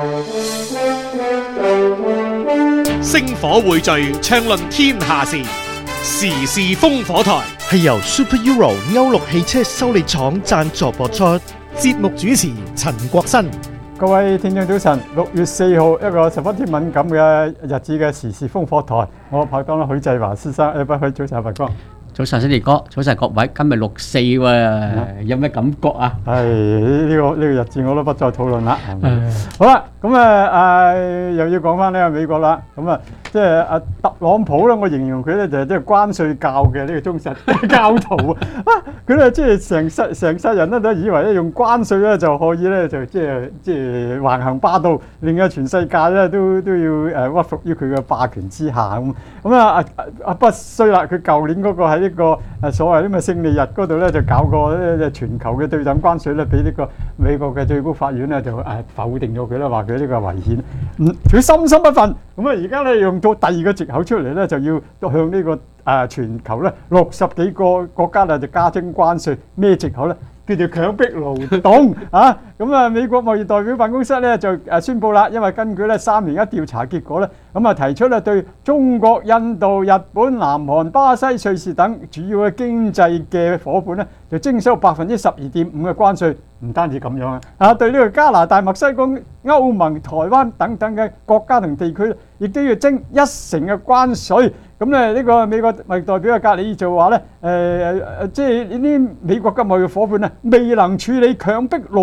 星火匯聚，暢論天下事，時事烽火台係由 Super Euro 歐陸汽車修理廠贊助播出。 節目主持陳國新。 各位聽眾早晨，六月四號一個十分之敏感嘅日子嘅時事烽火台，我拍檔許濟華先生，誒，不許早晨，佛哥。 早晨，新年哥，早晨各位，今日六四喎，有咩感覺啊？ 係呢個呢個日子我都不再討論啦。好啦，咁啊誒又要講翻呢個美國啦，咁啊即係阿特朗普咧，我形容佢咧就係即係關稅教嘅呢個忠實教徒啊！佢咧即係成世成世人咧都以為咧用關稅咧就可以咧就即係即係橫行霸道，令到全世界咧都都要誒屈服於佢嘅霸權之下咁。咁啊啊啊不衰啦！佢舊年嗰個喺呢個誒所謂呢個勝利日嗰度咧就搞個咧全球嘅對等關稅咧，俾呢個美國嘅最高法院咧就誒否定咗佢啦，話佢呢個違憲。嗯，佢深深不忿。咁啊而家咧用到第二個藉口出嚟咧，就要向呢個誒全球咧六十幾個國家咧就加徵關稅。咩藉口咧？叫做強迫勞動啊！咁啊，美國貿易代表辦公室咧就誒宣布啦，因為根據咧三年一調查結果咧，咁啊提出咧對中國、印度、日本、南韓、巴西、瑞士等主要嘅經濟嘅夥伴咧，就徵收百分之十二點五嘅關稅。唔單止咁樣啊，啊對呢個加拿大、墨西哥、歐盟、台灣等等嘅國家同地區，亦都要徵一成嘅關稅。咁咧呢個美國貿易代表嘅格里就話咧，誒誒誒，即係呢啲美國嘅貿易夥伴啊，未能處理強迫勞動產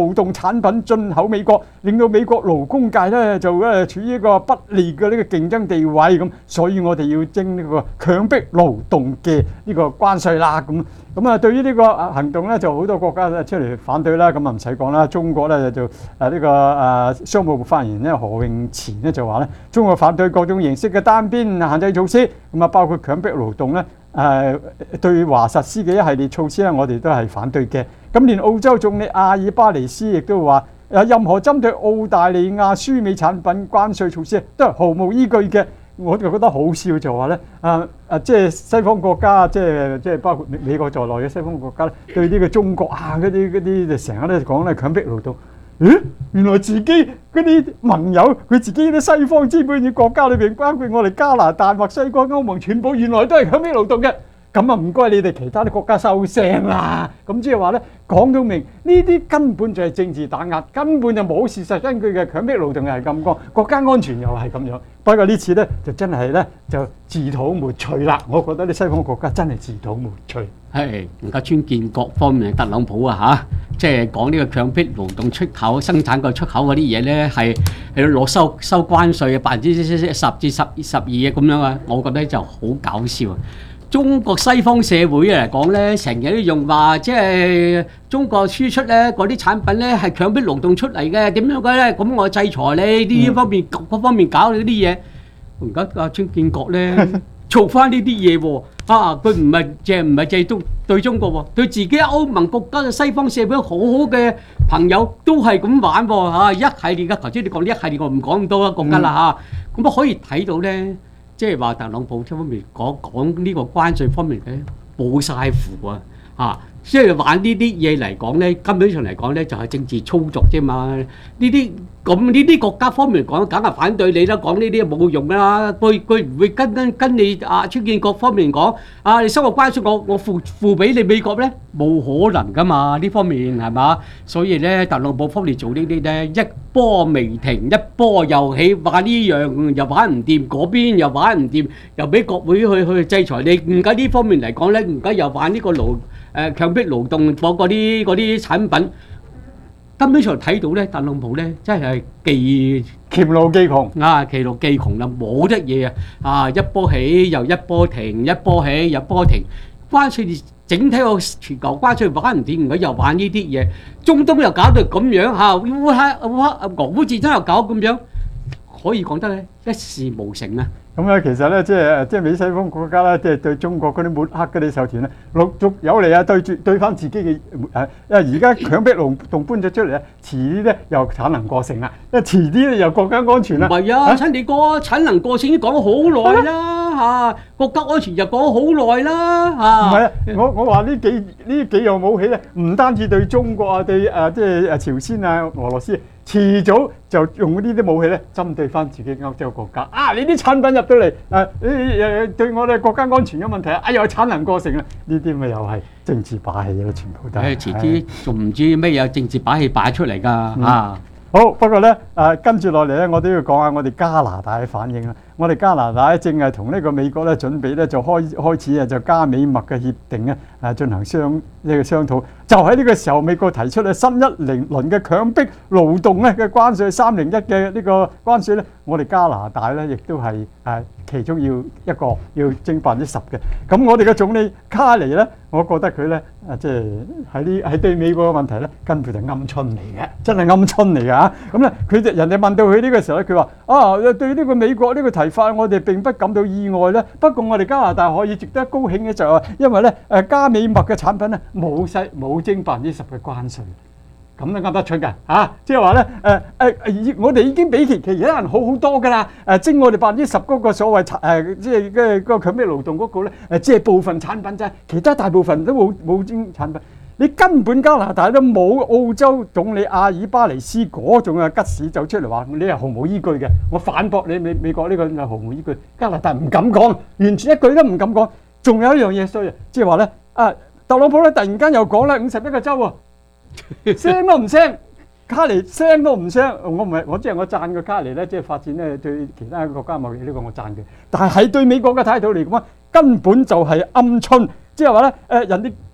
產品進口美國，令到美國勞工界咧就誒處於一個不利嘅呢個競爭地位咁，所以我哋要徵呢個強迫勞動嘅呢個關稅啦咁。咁啊，對於呢個行動咧，就好多國家出嚟反對啦。咁啊唔使講啦，中國咧就誒呢個誒商務部發言人咧何永前咧就話咧，中國反對各種形式嘅單邊限制措施，咁啊包括強迫勞動咧誒對華實施嘅一系列措施咧，我哋都係反對嘅。咁連澳洲總理阿爾巴尼斯亦都話，誒任何針對澳大利亞輸美產品關稅措施都係毫無依據嘅。我就覺得好笑就話咧，啊啊即係西方國家，即係即係包括美美國在內嘅西方國家咧，對呢個中國啊嗰啲嗰啲就成日咧講咧強迫勞動。咦？原來自己嗰啲盟友，佢自己啲西方資本主義國家裏邊，包括我哋加拿大、墨西哥、歐盟，全部原來都係強迫勞動嘅。咁啊唔該你哋其他啲國家收聲啦。咁即係話咧，講到明呢啲根本就係政治打壓，根本就冇事實根據嘅。強迫勞動又係咁講，國家安全又係咁樣。不過呢次咧就真係咧就自討沒趣啦。我覺得啲西方國家真係自討沒趣。 係而家川建國方面特朗普啊嚇，即係講呢個強迫勞動出口生產個出口嗰啲嘢咧，係係攞收收關稅嘅百分之十至十十二嘅咁樣啊，我覺得就好搞笑啊！中國西方社會嚟講咧，成日都用話即係中國輸出咧嗰啲產品咧係強迫勞動出嚟嘅，點樣嘅咧？咁我制裁你呢方面各方面搞你啲嘢。而家阿川建國咧做翻呢啲嘢喎，啊佢唔係淨係唔係淨係對對中國喎，對自己歐盟國家嘅西方社會好好嘅朋友都係咁玩喎嚇，一系列嘅頭先你講呢一系列我唔講咁多啦國家啦嚇，咁啊可以睇到咧。即係話特朗普方面講講呢個關稅方面咧冇晒符啊！嚇，即係玩呢啲嘢嚟講咧，根本上嚟講咧就係政治操作啫嘛。呢啲咁呢啲國家方面嚟講，梗係反對你啦，講呢啲冇用啦。佢佢唔會跟跟跟你啊，川建國方面講啊，你收個關稅我我付付俾你美國咧，冇可能噶嘛。呢方面係嘛？所以咧特朗普方面做呢啲咧一波未停，一波又起，話呢樣又玩唔掂，嗰邊又玩唔掂，又俾國會去去制裁你。而家呢方面嚟講咧，而家又玩呢個勞誒強迫勞動嗰嗰啲嗰啲產品。根本上睇到咧，特朗普咧真係技黔驢技窮啊，黔驢技窮啦，冇得嘢啊！啊，一波起又一波停，一波起又一波停，關稅整體個全球關稅玩唔掂，而家又玩呢啲嘢，中東又搞到咁樣嚇，烏克烏克俄烏戰爭又搞咁樣，可以講得咧一事無成啊！ 咁咧，其實咧，即係即係美西方國家咧，即係對中國嗰啲抹黑嗰啲手段咧，陸續有嚟啊，對住對翻自己嘅誒，因為而家強迫勞動搬咗出嚟咧，遲啲咧又產能過剩啦，因為遲啲咧又國家安全啦。 唔係啊，親你哥產能過剩已經講咗好耐啦嚇，國家安全就講咗好耐啦嚇。 唔係啊，我我話呢幾呢幾樣武器咧，唔單止對中國啊，對誒即係誒朝鮮啊、俄羅斯。遲早就用呢啲武器咧，針對翻自己歐洲國家啊！你啲產品入到嚟，誒誒對我哋國家安全有問題啊！又產能過剩啦，呢啲咪又係政治把戲咯，全部都係。 誒，遲啲仲唔知咩有政治把戲擺出嚟㗎啊！ 好，不過咧誒，跟住落嚟咧，我都要講下我哋加拿大嘅反應啦。我哋加拿大正係同呢個美國咧準備咧就開開始啊，就加美墨嘅協定咧誒進行商呢個商討。就喺呢個時候，美國提出咧新一輪輪嘅強迫勞動咧嘅關稅三零一嘅呢個關稅咧，我哋加拿大咧亦都係誒其中要一個要徵百分之十嘅。咁我哋嘅總理卡尼咧，我覺得佢咧誒即係喺呢喺對美國嘅問題咧，根本就鵪鶉嚟嘅，真係鵪鶉嚟㗎嚇。咁咧佢就人哋問到佢呢個時候咧，佢話啊對呢個美國呢個提法，我哋並不感到意外咧。不過我哋加拿大可以值得高興嘅就係因為咧誒加美墨嘅產品咧冇細冇徵百分之十嘅關稅，咁都噏得出㗎嚇。即係話咧誒誒，我哋已經比其其他人好好多㗎啦。誒徵我哋百分之十嗰個所謂誒即係嘅嗰個強迫勞動嗰個咧誒，即係部分產品啫，其他大部分都冇冇徵產品。你根本加拿大都冇澳洲總理阿爾巴尼斯嗰種嘅吉士走出嚟話你係毫無依據嘅，我反駁你美美國呢個係毫無依據。加拿大唔敢講，完全一句都唔敢講。仲有一樣嘢衰啊，即係話咧啊，特朗普咧突然間又講啦五十一個州喎，聲都唔聲，卡尼聲都唔聲。我唔係我即係我讚個卡尼咧，即係發展咧對其他國家貿易呢個我讚佢，但係喺對美國嘅態度嚟講，根本就係鵪鶉。即係話咧誒人哋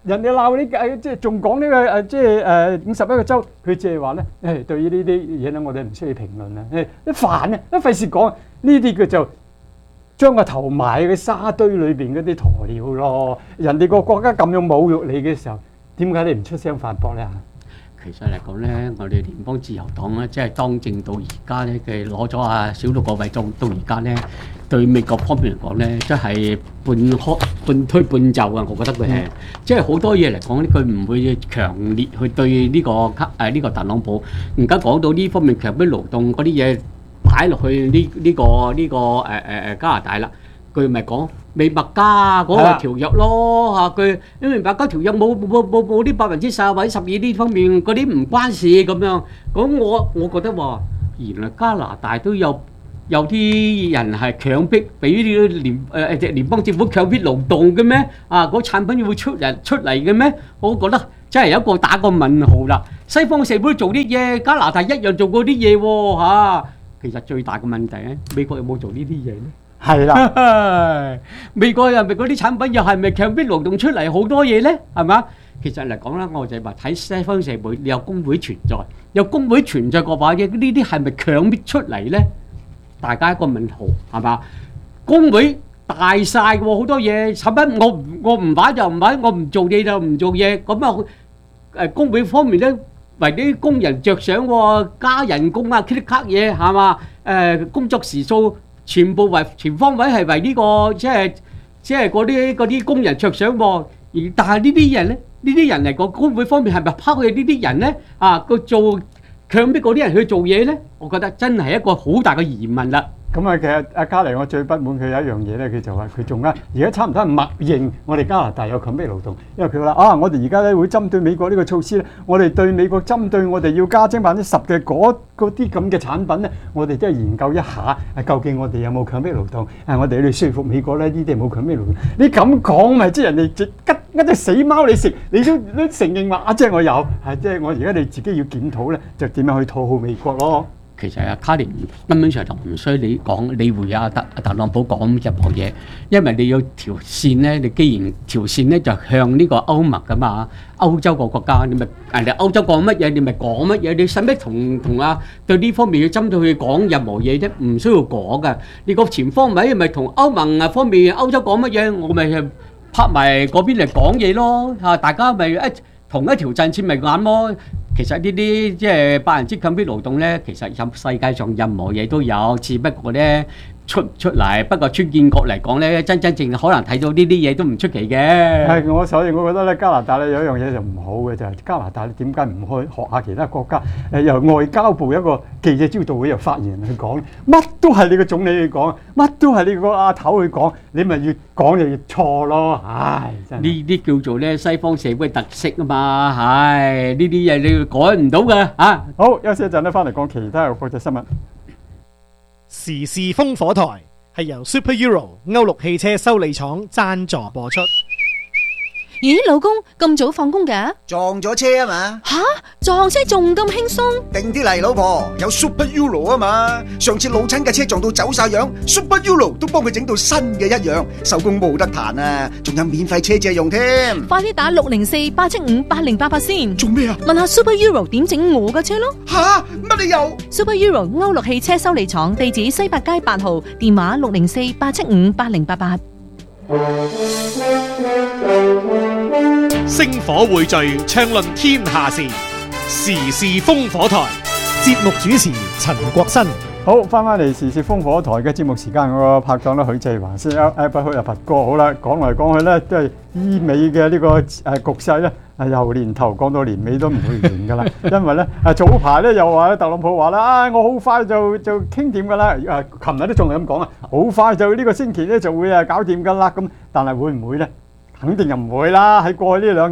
人哋鬧你誒，即係仲講呢個誒，即係誒五十一個州，佢只係話咧誒，對於呢啲嘢咧，我哋唔需要評論啦。誒，一煩啊，一費事講呢啲，佢就將個頭埋喺沙堆裏邊嗰啲鴕鳥咯。人哋個國家咁樣侮辱你嘅時候，點解你唔出聲反駁咧？ 其實嚟講咧，我哋聯邦自由黨咧，即係當政到而家咧，佢攞咗阿小六個位到到而家咧，對美國方面嚟講咧，即係半開半推半就啊！我覺得佢係，即係好多嘢嚟講咧，佢唔會強烈去對呢個誒呢個特朗普。而家講到呢方面強迫勞動嗰啲嘢擺落去呢呢個呢個誒誒誒加拿大啦。佢咪講未麥加嗰個條約咯嚇，佢因為麥加條約冇冇冇冇啲百分之十或者十二呢方面嗰啲唔關事咁樣，咁我我覺得話原來加拿大都有有啲人係強迫俾呢個聯誒誒聯邦政府強迫勞動嘅咩？啊，嗰產品會出人出嚟嘅咩？我覺得真係有一個打個問號啦。西方社會做啲嘢，加拿大一樣做過啲嘢喎嚇。其實最大嘅問題咧，美國有冇做呢啲嘢咧？ 係啦， 美國又咪嗰啲產品又係咪強迫勞動出嚟好多嘢咧？係嘛？其實嚟講咧，我就係話睇西方社會，你有工會存在，有工會存在嘅話嘅呢啲係咪強迫出嚟咧？大家一個問號係嘛？工會大曬喎，好多嘢產品我唔我唔買就唔買，我唔做嘢就唔做嘢，咁啊誒工會方面咧為啲工人着想喎，加人工啊，呢啲卡嘢係嘛？誒工作時數。全部為全方位係為呢個即係即係嗰啲嗰啲工人着想喎，而但係呢啲人咧，呢啲人嚟講工會方面係咪拋棄呢啲人咧？啊，個做強迫嗰啲人去做嘢咧？我覺得真係一個好大嘅疑問啦。 咁啊，其實阿嘉莉我最不滿佢有一樣嘢咧，佢就話佢仲加而家差唔多係默認我哋加拿大有強迫勞動，因為佢話啊，我哋而家咧會針對美國呢個措施咧，我哋對美國針對我哋要加徵百分之十嘅嗰嗰啲咁嘅產品咧，我哋都係研究一下，啊究竟我哋有冇強迫勞動？啊，我哋要説服美國咧，呢啲係冇強迫勞動。你咁講咪即係人哋吉一隻死貓你食，你都都承認話啊，即係我有，係即係我而家你自己要檢討咧，就點樣去討好美國咯？ 其實啊，卡連根本上就唔需要你講，理會阿特特朗普講任何嘢，因為你要條線咧，你既然條線咧就向呢個歐盟噶嘛，歐洲個國家，你咪人哋歐洲講乜嘢，你咪講乜嘢，你使乜同同啊對呢方面要針對佢講任何嘢啫？唔需要講噶，你個全方位咪同歐盟啊方面歐洲講乜嘢，我咪拍埋嗰邊嚟講嘢咯嚇，大家咪一同一條陣線咪啱咯。其實呢啲即係百分之強迫勞動咧，其實任世界上任何嘢都有，只不過咧出唔出嚟。不過川建國嚟講咧，真真正可能睇到呢啲嘢都唔出奇嘅。 係我所以，我覺得咧加拿大咧有一樣嘢就唔好嘅就係、是、加拿大點解唔去學下其他國家？誒由外交部一個記者招待會又發言人去講，乜都係你個總理去講，乜都係你個阿頭去講，你咪越講就越錯咯。唉，真係呢啲叫做咧西方社會特色啊嘛，唉呢啲嘢你改唔到嘅嚇。 好，休息一陣咧，翻嚟講其他嘅國際新聞。 時事風火台係由 Super Euro 歐陸汽車修理廠贊助播出。 咦，老公咁早放工嘅？ 撞咗車啊嘛！ 吓，撞車仲咁輕鬆？ 定啲嚟，老婆，有 Super Euro 啊嘛！上次老親嘅車撞到走晒樣 ，Super Euro 都幫佢整到新嘅一樣，手工冇得彈啊！仲有免費車借用添。 快啲打六零四八七五八零八八先。 做咩啊？ 問下 Super Euro 點整我嘅車咯。 吓，乜你又 ？Super Euro 歐陸汽車修理廠，地址西八街八號，電話六零四八七五八零八八。 星火匯聚，暢論天下事，時事風火台。節目主持陳國新。 好，翻返嚟時事風火台嘅節目時間，我個拍檔咧許志華先，誒不許阿佛哥好啦，講嚟講去咧都係醫美嘅呢個誒局勢咧，係由年頭講到年尾都唔會完噶啦，因為咧誒早排咧又話咧特朗普話啦，啊我好快就就傾掂噶啦，誒琴日都仲係咁講啊，好快就呢個星期咧就會誒搞掂噶啦，咁但係會唔會咧？肯定又唔會啦！喺過去呢兩日咧，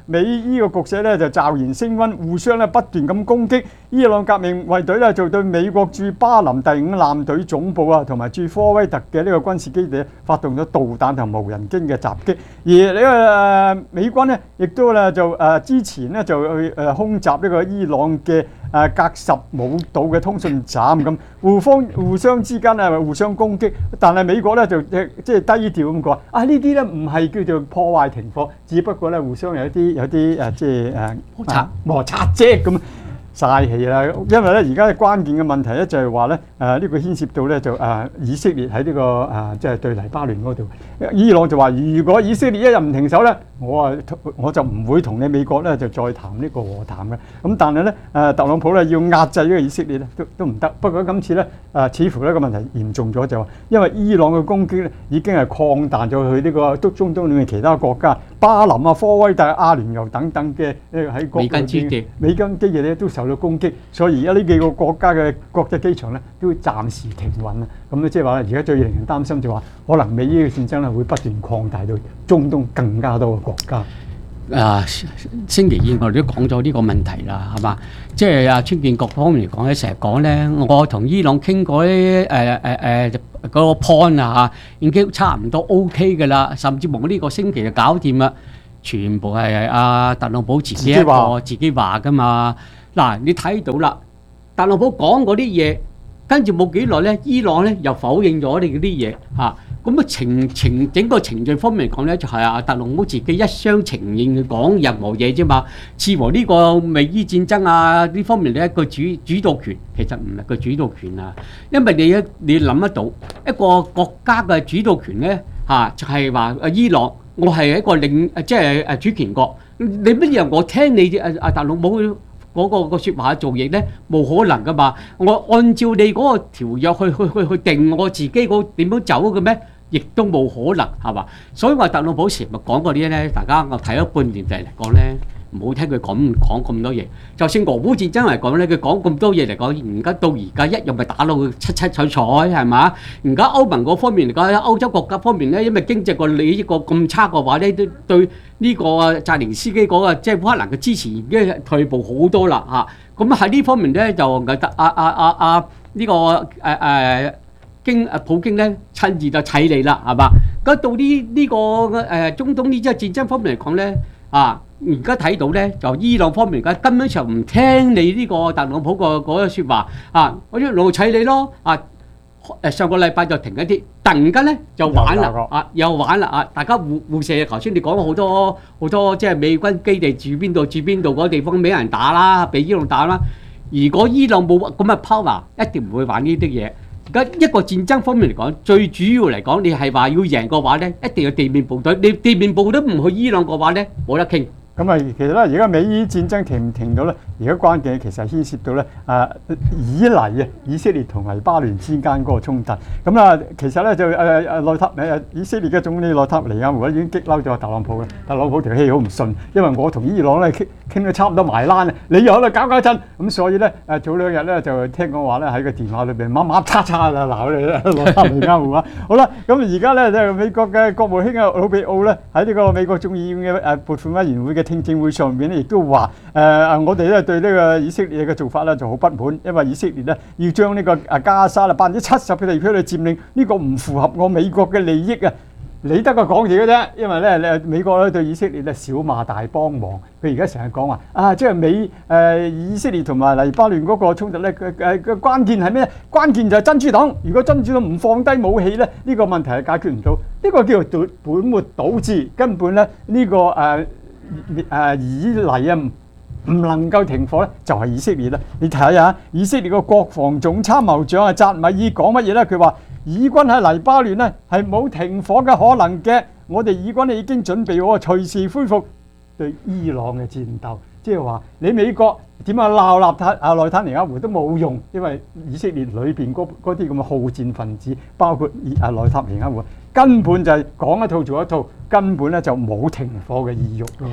美伊個局勢咧就驟然升溫，互相咧不斷咁攻擊。伊朗革命衛隊咧就對美國駐巴林第五艦隊總部啊，同埋駐科威特嘅呢個軍事基地發動咗導彈同無人機嘅襲擊。而呢個誒美軍咧亦都咧就誒之前咧就去誒空襲呢個伊朗嘅誒格什姆島嘅通訊站，咁互方互相之間啊互相攻擊，但係美國咧就即即係低調咁講啊，呢啲咧唔係叫做破壞停火，只不過咧互相有一啲有啲誒即係誒摩擦摩擦啫咁。嘥氣啦，因為咧而家關鍵嘅問題咧就係話咧誒呢個牽涉到咧就誒、呃、以色列喺呢、這個誒即係對黎巴嫩嗰度，伊朗就話如果以色列一日唔停手咧，我啊我就唔會同你美國咧就再談呢個和談嘅。咁但係咧誒特朗普咧要壓制呢個以色列咧都都唔得。不過今次咧誒、呃、似乎呢個問題嚴重咗，就話因為伊朗嘅攻擊咧已經係擴大咗去呢個中中東裏面其他國家，巴林啊、科威特、阿聯酋等等嘅誒喺美軍基地、 美軍基地咧都受到攻擊，所以而家呢幾個國家嘅國際機場咧都會暫時停運啊。咁咧即係話而家最令人擔心就話，可能美伊嘅戰爭咧會不斷擴大到中東更加多嘅國家。 啊，星期二我哋都講咗呢個問題啦，係嘛？即係啊，川建國方面嚟講咧，成日講咧，我同伊朗傾過啲誒誒誒嗰個 point 啊嚇，已經差唔多 OK 嘅啦，甚至乎呢個星期就搞掂啦，全部係阿特朗普自己一個自己話噶嘛。嗱，你睇到啦，特朗普講嗰啲嘢，跟住冇幾耐咧，伊朗咧又否認咗你嗰啲嘢嚇。咁啊程程整個程序方面嚟講咧，就係啊特朗普自己一廂情願去講任何嘢啫嘛。似乎呢個美伊戰爭啊呢方面咧一個主主導權，其實唔係個主導權啊，因為你一你諗得到一個國家嘅主導權咧嚇，就係話啊伊朗，我係一個領即係誒主權國，你乜嘢我聽你啊啊特朗普嗰、那個、那個説話做嘢咧，冇可能噶嘛。我按照你嗰個條約去去去去定我自己嗰點樣走嘅咩？亦都冇可能係嘛，所以話特朗普成日講嗰啲咧，大家我睇咗半年嚟嚟講咧，唔好聽佢講講咁多嘢。就算俄烏戰爭嚟講咧，佢講咁多嘢嚟講，而家到而家一樣咪打到佢七七彩彩係嘛？而家歐盟嗰方面嚟講，歐洲國家方面咧，因為經濟個利益個咁差嘅話咧，都對呢個澤連斯基嗰個即係烏克蘭嘅支持已經退步好多啦嚇。咁喺呢方面咧就阿阿阿阿呢個誒誒。經誒普京咧親自就砌你啦，係嘛？咁到呢呢個誒中東呢隻戰爭方面嚟講咧，啊而家睇到咧就伊朗方面而家根本上唔聽你呢個特朗普個嗰個説話，啊我一路砌你咯，啊誒上個禮拜就停一啲，突然間咧就玩啦，啊又玩啦，啊大家互互射，頭先你講咗好多好多即係美軍基地住邊度住邊度嗰個地方俾人打啦，俾伊朗打啦。如果伊朗冇咁嘅 power，一定唔會玩呢啲嘢。而家一個戰爭方面嚟講，最主要嚟講，你係話要贏嘅話咧，一定要地面部隊。你地面部隊唔去伊朗嘅話咧，冇得傾。咁啊，其實咧，而家美伊戰爭停唔停到咧？而家關鍵其實牽涉到咧，啊以黎啊，以色列同黎巴嫩之間嗰個衝突。咁啊，其實咧就誒誒內塔誒以色列嘅總理內塔尼亞胡已經激嬲咗特朗普嘅。特朗普條氣好唔順，因為我同伊朗咧傾傾到差唔多埋欄啊，你又喺度搞搞震，咁所以咧誒早兩日咧就聽講話咧喺個電話裏邊乜乜叉叉啦鬧你啦，內塔尼亞胡啊。好啦，咁而家咧就美國嘅國務卿啊魯比奧咧喺呢個美國眾議院嘅誒撥款委員會嘅聽證會上面咧，亦都話誒誒我哋咧對呢個以色列嘅做法咧就好不滿，因為以色列咧要將呢個誒加沙啦百分之七十嘅地區嚟佔領，呢個唔符合我美國嘅利益啊！你得個講字嘅啫，因為咧誒美國咧對以色列咧小罵大幫忙，佢而家成日講話啊，即係美誒、呃、以色列同埋黎巴嫩嗰個衝突咧嘅誒嘅關鍵係咩？關鍵就係珍珠黨。如果珍珠黨唔放低武器咧，呢、這個問題係解決唔到。呢、這個叫做本末倒置，根本咧呢、這個誒。呃誒、呃、以嚟啊唔能夠停火咧，就係、是、以色列啦。你睇下以色列個國防總參謀長啊扎米爾講乜嘢咧？佢話以軍喺黎巴嫩咧係冇停火嘅可能嘅，我哋以軍已經準備好隨時恢復對伊朗嘅戰鬥。即係話你美國點樣鬧納塔啊內塔尼亞胡都冇用，因為以色列裏邊嗰啲咁嘅好戰分子，包括啊內塔尼亞胡，根本就係講一套做一套，根本咧就冇停火嘅意欲咯。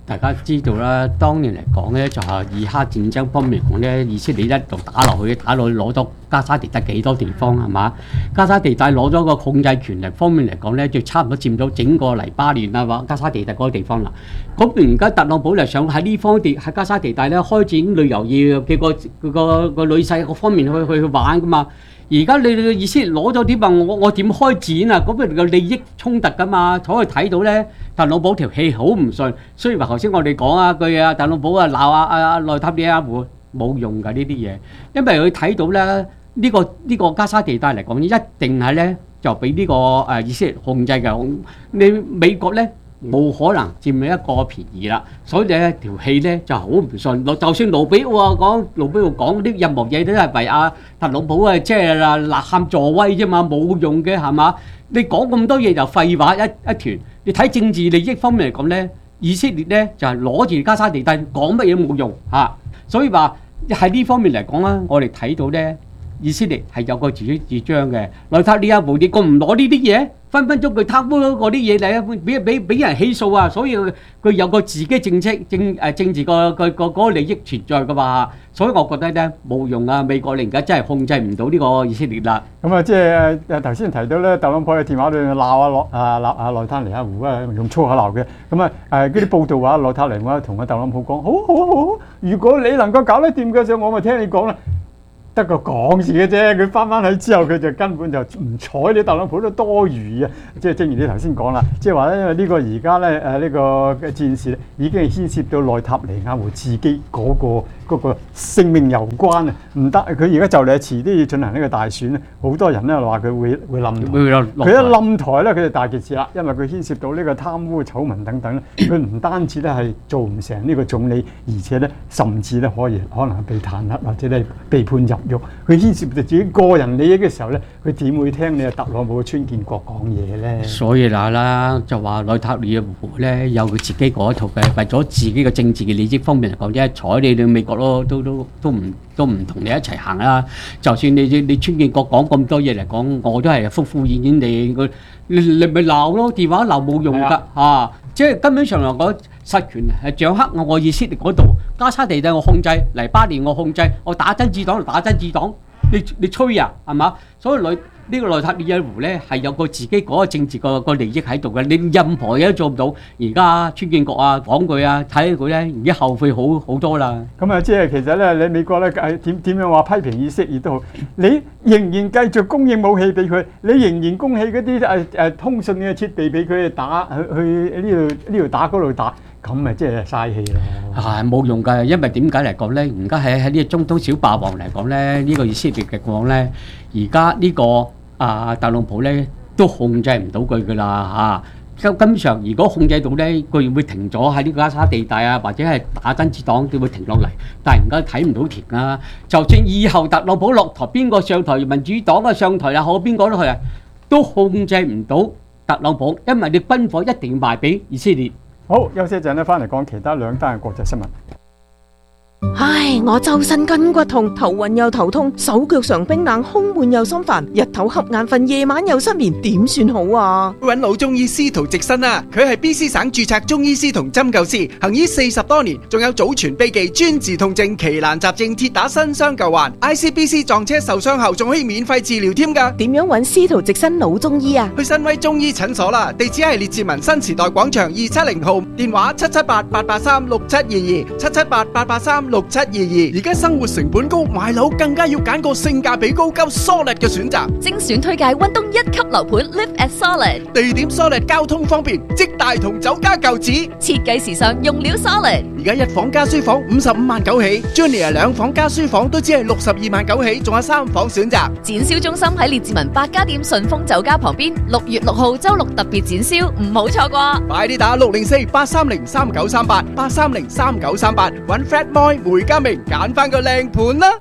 大家知道啦，當年嚟講咧，就係以哈戰爭方面嚟講咧，以色列一路打落去，打落去攞咗加沙地帶幾多地方係嘛？加沙地帶攞咗個控制權力方面嚟講咧，就差唔多佔咗整個黎巴嫩啊，或加沙地帶嗰個地方啦。咁而家特朗普就想喺呢方地喺加沙地帶咧開展旅遊業嘅個個個個女勢各方面去去去玩噶嘛。而家你哋嘅意思攞咗啲啊，我我點開展啊？咁佢哋嘅利益衝突噶嘛，所以睇到咧，特朗普條氣好唔順。雖然話頭先我哋講啊句啊，特朗普啊鬧啊啊內塔尼亞胡冇用㗎呢啲嘢，因為佢睇到咧呢、呢個呢、呢個加沙地帶嚟講，一定係咧就俾呢個誒以色列控制嘅。你美國咧冇可能佔你一個便宜啦，所以咧條氣咧就好唔順。就算盧比奧啊講，盧比奧講啲任何嘢都係為阿特朗普啊，即係嗱吶喊助威啫嘛，冇用嘅係嘛？你講咁多嘢就廢話一一團。你睇政治利益方面嚟講咧，以色列咧就係攞住加沙地帶講乜嘢都冇用嚇、啊，所以話喺呢方面嚟講啦，我哋睇到咧以色列係有個自主主張嘅。內塔尼亞胡你個唔攞呢啲嘢？分分鐘佢貪污嗰啲嘢嚟，俾俾俾人起訴啊！所以佢有個自己政策政誒政治個個個嗰個利益存在噶嘛，所以我覺得咧冇用啊！美國你而家真係控制唔到呢個以色列啦。 咁啊，即係誒頭先提到咧，特朗普喺電話裏面鬧啊內啊鬧啊內塔尼亞胡啊，用粗口鬧嘅。咁啊誒嗰啲報道話內塔尼亞胡同阿特朗普講：好好好，如果你能夠搞得掂嘅時候，我咪聽你講啦。得個講字嘅啫，佢翻翻去之後，佢就根本就唔睬你特朗普都多餘啊！即係正如你頭先講啦，即係話咧，因為呢個而家咧誒呢個嘅戰事咧，已經係牽涉到內塔尼亞胡自己嗰個嗰個性命攸關啊！唔得，佢而家就嚟遲啲要進行呢個大選咧，好多人咧話佢會會冧台，佢一冧台咧，佢就大件事啦，因為佢牽涉到呢個貪污醜聞等等咧，佢唔單止咧係做唔成呢個總理，而且咧甚至咧可以可能係被彈劾或者咧被判入。佢牽涉到自己個人利益嘅時候咧，佢點會聽你特朗普嘅川建國講嘢咧？ 所以嗱啦，就話內塔尼亞胡咧有佢自己嗰一套嘅，為咗自己嘅政治嘅利益方面嚟講，即係睬你哋美國咯，都都都唔都唔同你一齊行啦。就算你你川建國講咁多嘢嚟講，我都係敷敷衍衍地，佢你你咪鬧咯，電話鬧冇用㗎嚇，即係根本上嚟講。實權係掌握我我以色列嗰度，加沙地帶我控制，黎巴嫩我控制，我打真子黨就打真子黨，你你吹啊係嘛？所以內呢個內塔尼亞胡咧係有個自己嗰個政治個個利益喺度嘅，你任何嘢都做唔到。而家川建國啊講句啊，睇佢咧而家後悔好好多啦。 咁啊，即係其實咧，你美國咧係點點樣話批評以色列都好，你仍然繼續供應武器俾佢，你仍然供應嗰啲誒誒通訊嘅設備俾佢打去去呢度呢度打嗰度打。咁咪即係嘥氣咯， 係冇用㗎，因為點解嚟講咧？而家喺喺呢個中東小霸王嚟講咧，呢、呢個以色列嘅講咧，而家呢個啊特朗普咧都控制唔到佢㗎啦嚇。根根上，如果控制到咧，佢會停咗喺呢個加沙地帶啊，或者係打真子黨，佢會停落嚟。但係而家睇唔到停啊！就算以後特朗普落台，邊個上台，民主黨啊上台啊，好邊個都去啊，都控制唔到特朗普，因為你軍火一定要賣俾以色列。 好，休息一陣咧，翻嚟講其他兩單嘅國際新聞。 唉，我周身筋骨痛，頭暈又頭痛，手腳常冰冷，胸悶又心煩，日頭瞌眼瞓，夜晚又失眠，點算好啊？ 揾老中醫司徒直新啊，佢係 B C 省註冊中醫師同針灸師，行醫四十多年，仲有祖傳秘技專治痛症、奇難雜症，鐵打新傷舊患。I C B C 撞車受傷後仲可以免費治療添㗎。 點樣揾司徒直新老中醫啊？ 去新威中醫診所啦，地址係列治文新時代廣場二七零號，電話七七八八八三六七二二，七七八八八三六七二二。而家生活成本高，買樓更加要揀個性價比高、夠 solid 嘅選擇。 精選推介溫東一級樓盤 Live at Solid， 地點 solid， 交通方便，即大同酒家舊址， 設計時尚，用料 solid。 而家一房加書房五十五萬九起 ，Junior 兩房加書房都只係六十二萬九起，仲有三房選擇。 展銷中心喺列治文百家店順豐酒家旁邊，六月六號周六特別展銷，唔好錯過。 快啲打六零四八三零三九三八八三零三九三八，揾 Fred Moy 梅家明揀翻個靚盤啦。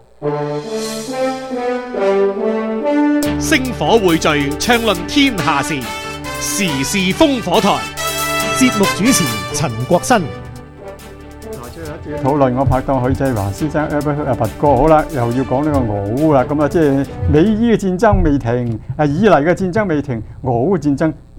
星火匯聚，暢論天下事，時事烽火台。節目主持陳國新。 討論我拍檔許繼華先生 Albert 阿拔哥，好啦，又要講呢個俄烏啦，咁啊，即係美伊嘅戰爭未停，啊，以嚟嘅戰爭未停，俄烏嘅戰爭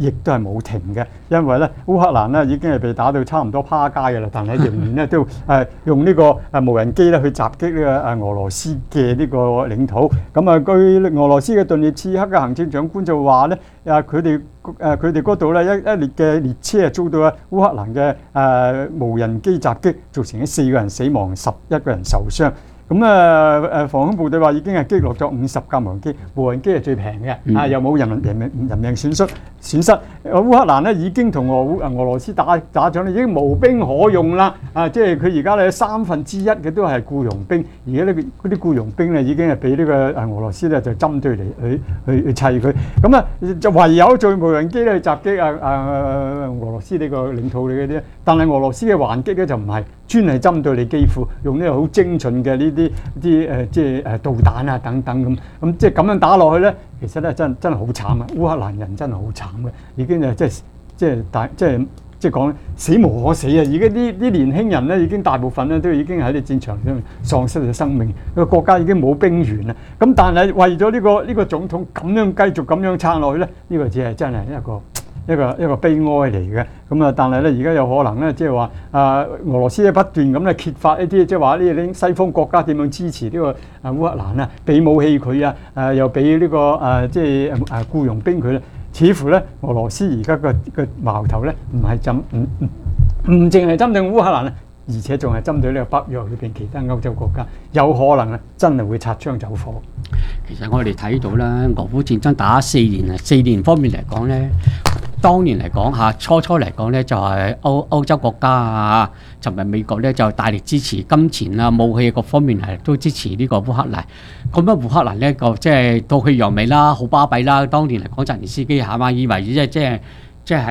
亦都係冇停嘅，因為咧烏克蘭咧已經係被打到差唔多趴街嘅啦，但係仍然咧都誒用呢個誒無人機咧去襲擊呢個誒俄羅斯嘅呢個領土。咁啊，據俄羅斯嘅頓涅茨克嘅行政長官就話咧，啊佢哋誒佢哋嗰度咧一一列嘅列車啊遭到啊烏克蘭嘅誒無人機襲擊，造成咗四個人死亡，十一個人受傷。咁啊誒防空部隊話已經係擊落咗五十架無人機，無人機係最平嘅，嗯、啊又冇人人命人命損失損失。烏克蘭咧已經同俄烏俄羅斯打打仗咧，已經無兵可用啦。啊，即係佢而家咧三分之一嘅都係僱傭兵，而家呢嗰啲僱傭兵咧已經係俾呢個誒俄羅斯咧就針對嚟去去去砌佢。咁啊就唯有做無人機咧去襲擊啊啊俄羅斯呢個領土嚟嘅啲，但係俄羅斯嘅還擊咧就唔係專係針對你基輔，用呢個好精準嘅呢啲。啲啲誒即係誒導彈啊等等咁，咁即係咁樣打落去咧，其實咧真真係好慘啊！烏克蘭人真係好慘嘅，已經誒即係即係大即係即係講死無可死啊！而家啲啲年輕人咧已經大部分咧都已經喺啲戰場上喪失咗生命，個國家已經冇兵源啦。咁但係為咗呢個呢個總統咁樣繼續咁樣撐落去咧，呢個只係真係一個。一個一個悲哀嚟嘅，咁啊，但係咧而家有可能咧，即係話啊，俄羅斯咧不斷咁咧揭發一啲，即係話呢啲西方國家點樣支持呢個啊烏克蘭啊，俾武器佢啊，誒又俾呢個誒即係誒誒僱傭兵佢咧，似乎咧俄羅斯而家個個矛頭咧唔係針唔唔唔淨係針對烏克蘭啊，而且仲係針對呢個北約裏邊其他歐洲國家，有可能啊真係會擦槍走火。 其實我哋睇到啦，俄烏戰爭打四年啊，四年方面嚟講咧。當年嚟講嚇，初初嚟講咧就係歐歐洲國家啊，同埋美國咧就大力支持金錢啊、武器各方面係都支持呢個烏克蘭。咁樣烏克蘭咧個即係到去揚眉啦，好巴閉啦。當年嚟講，澤連斯基係嘛以為即係即係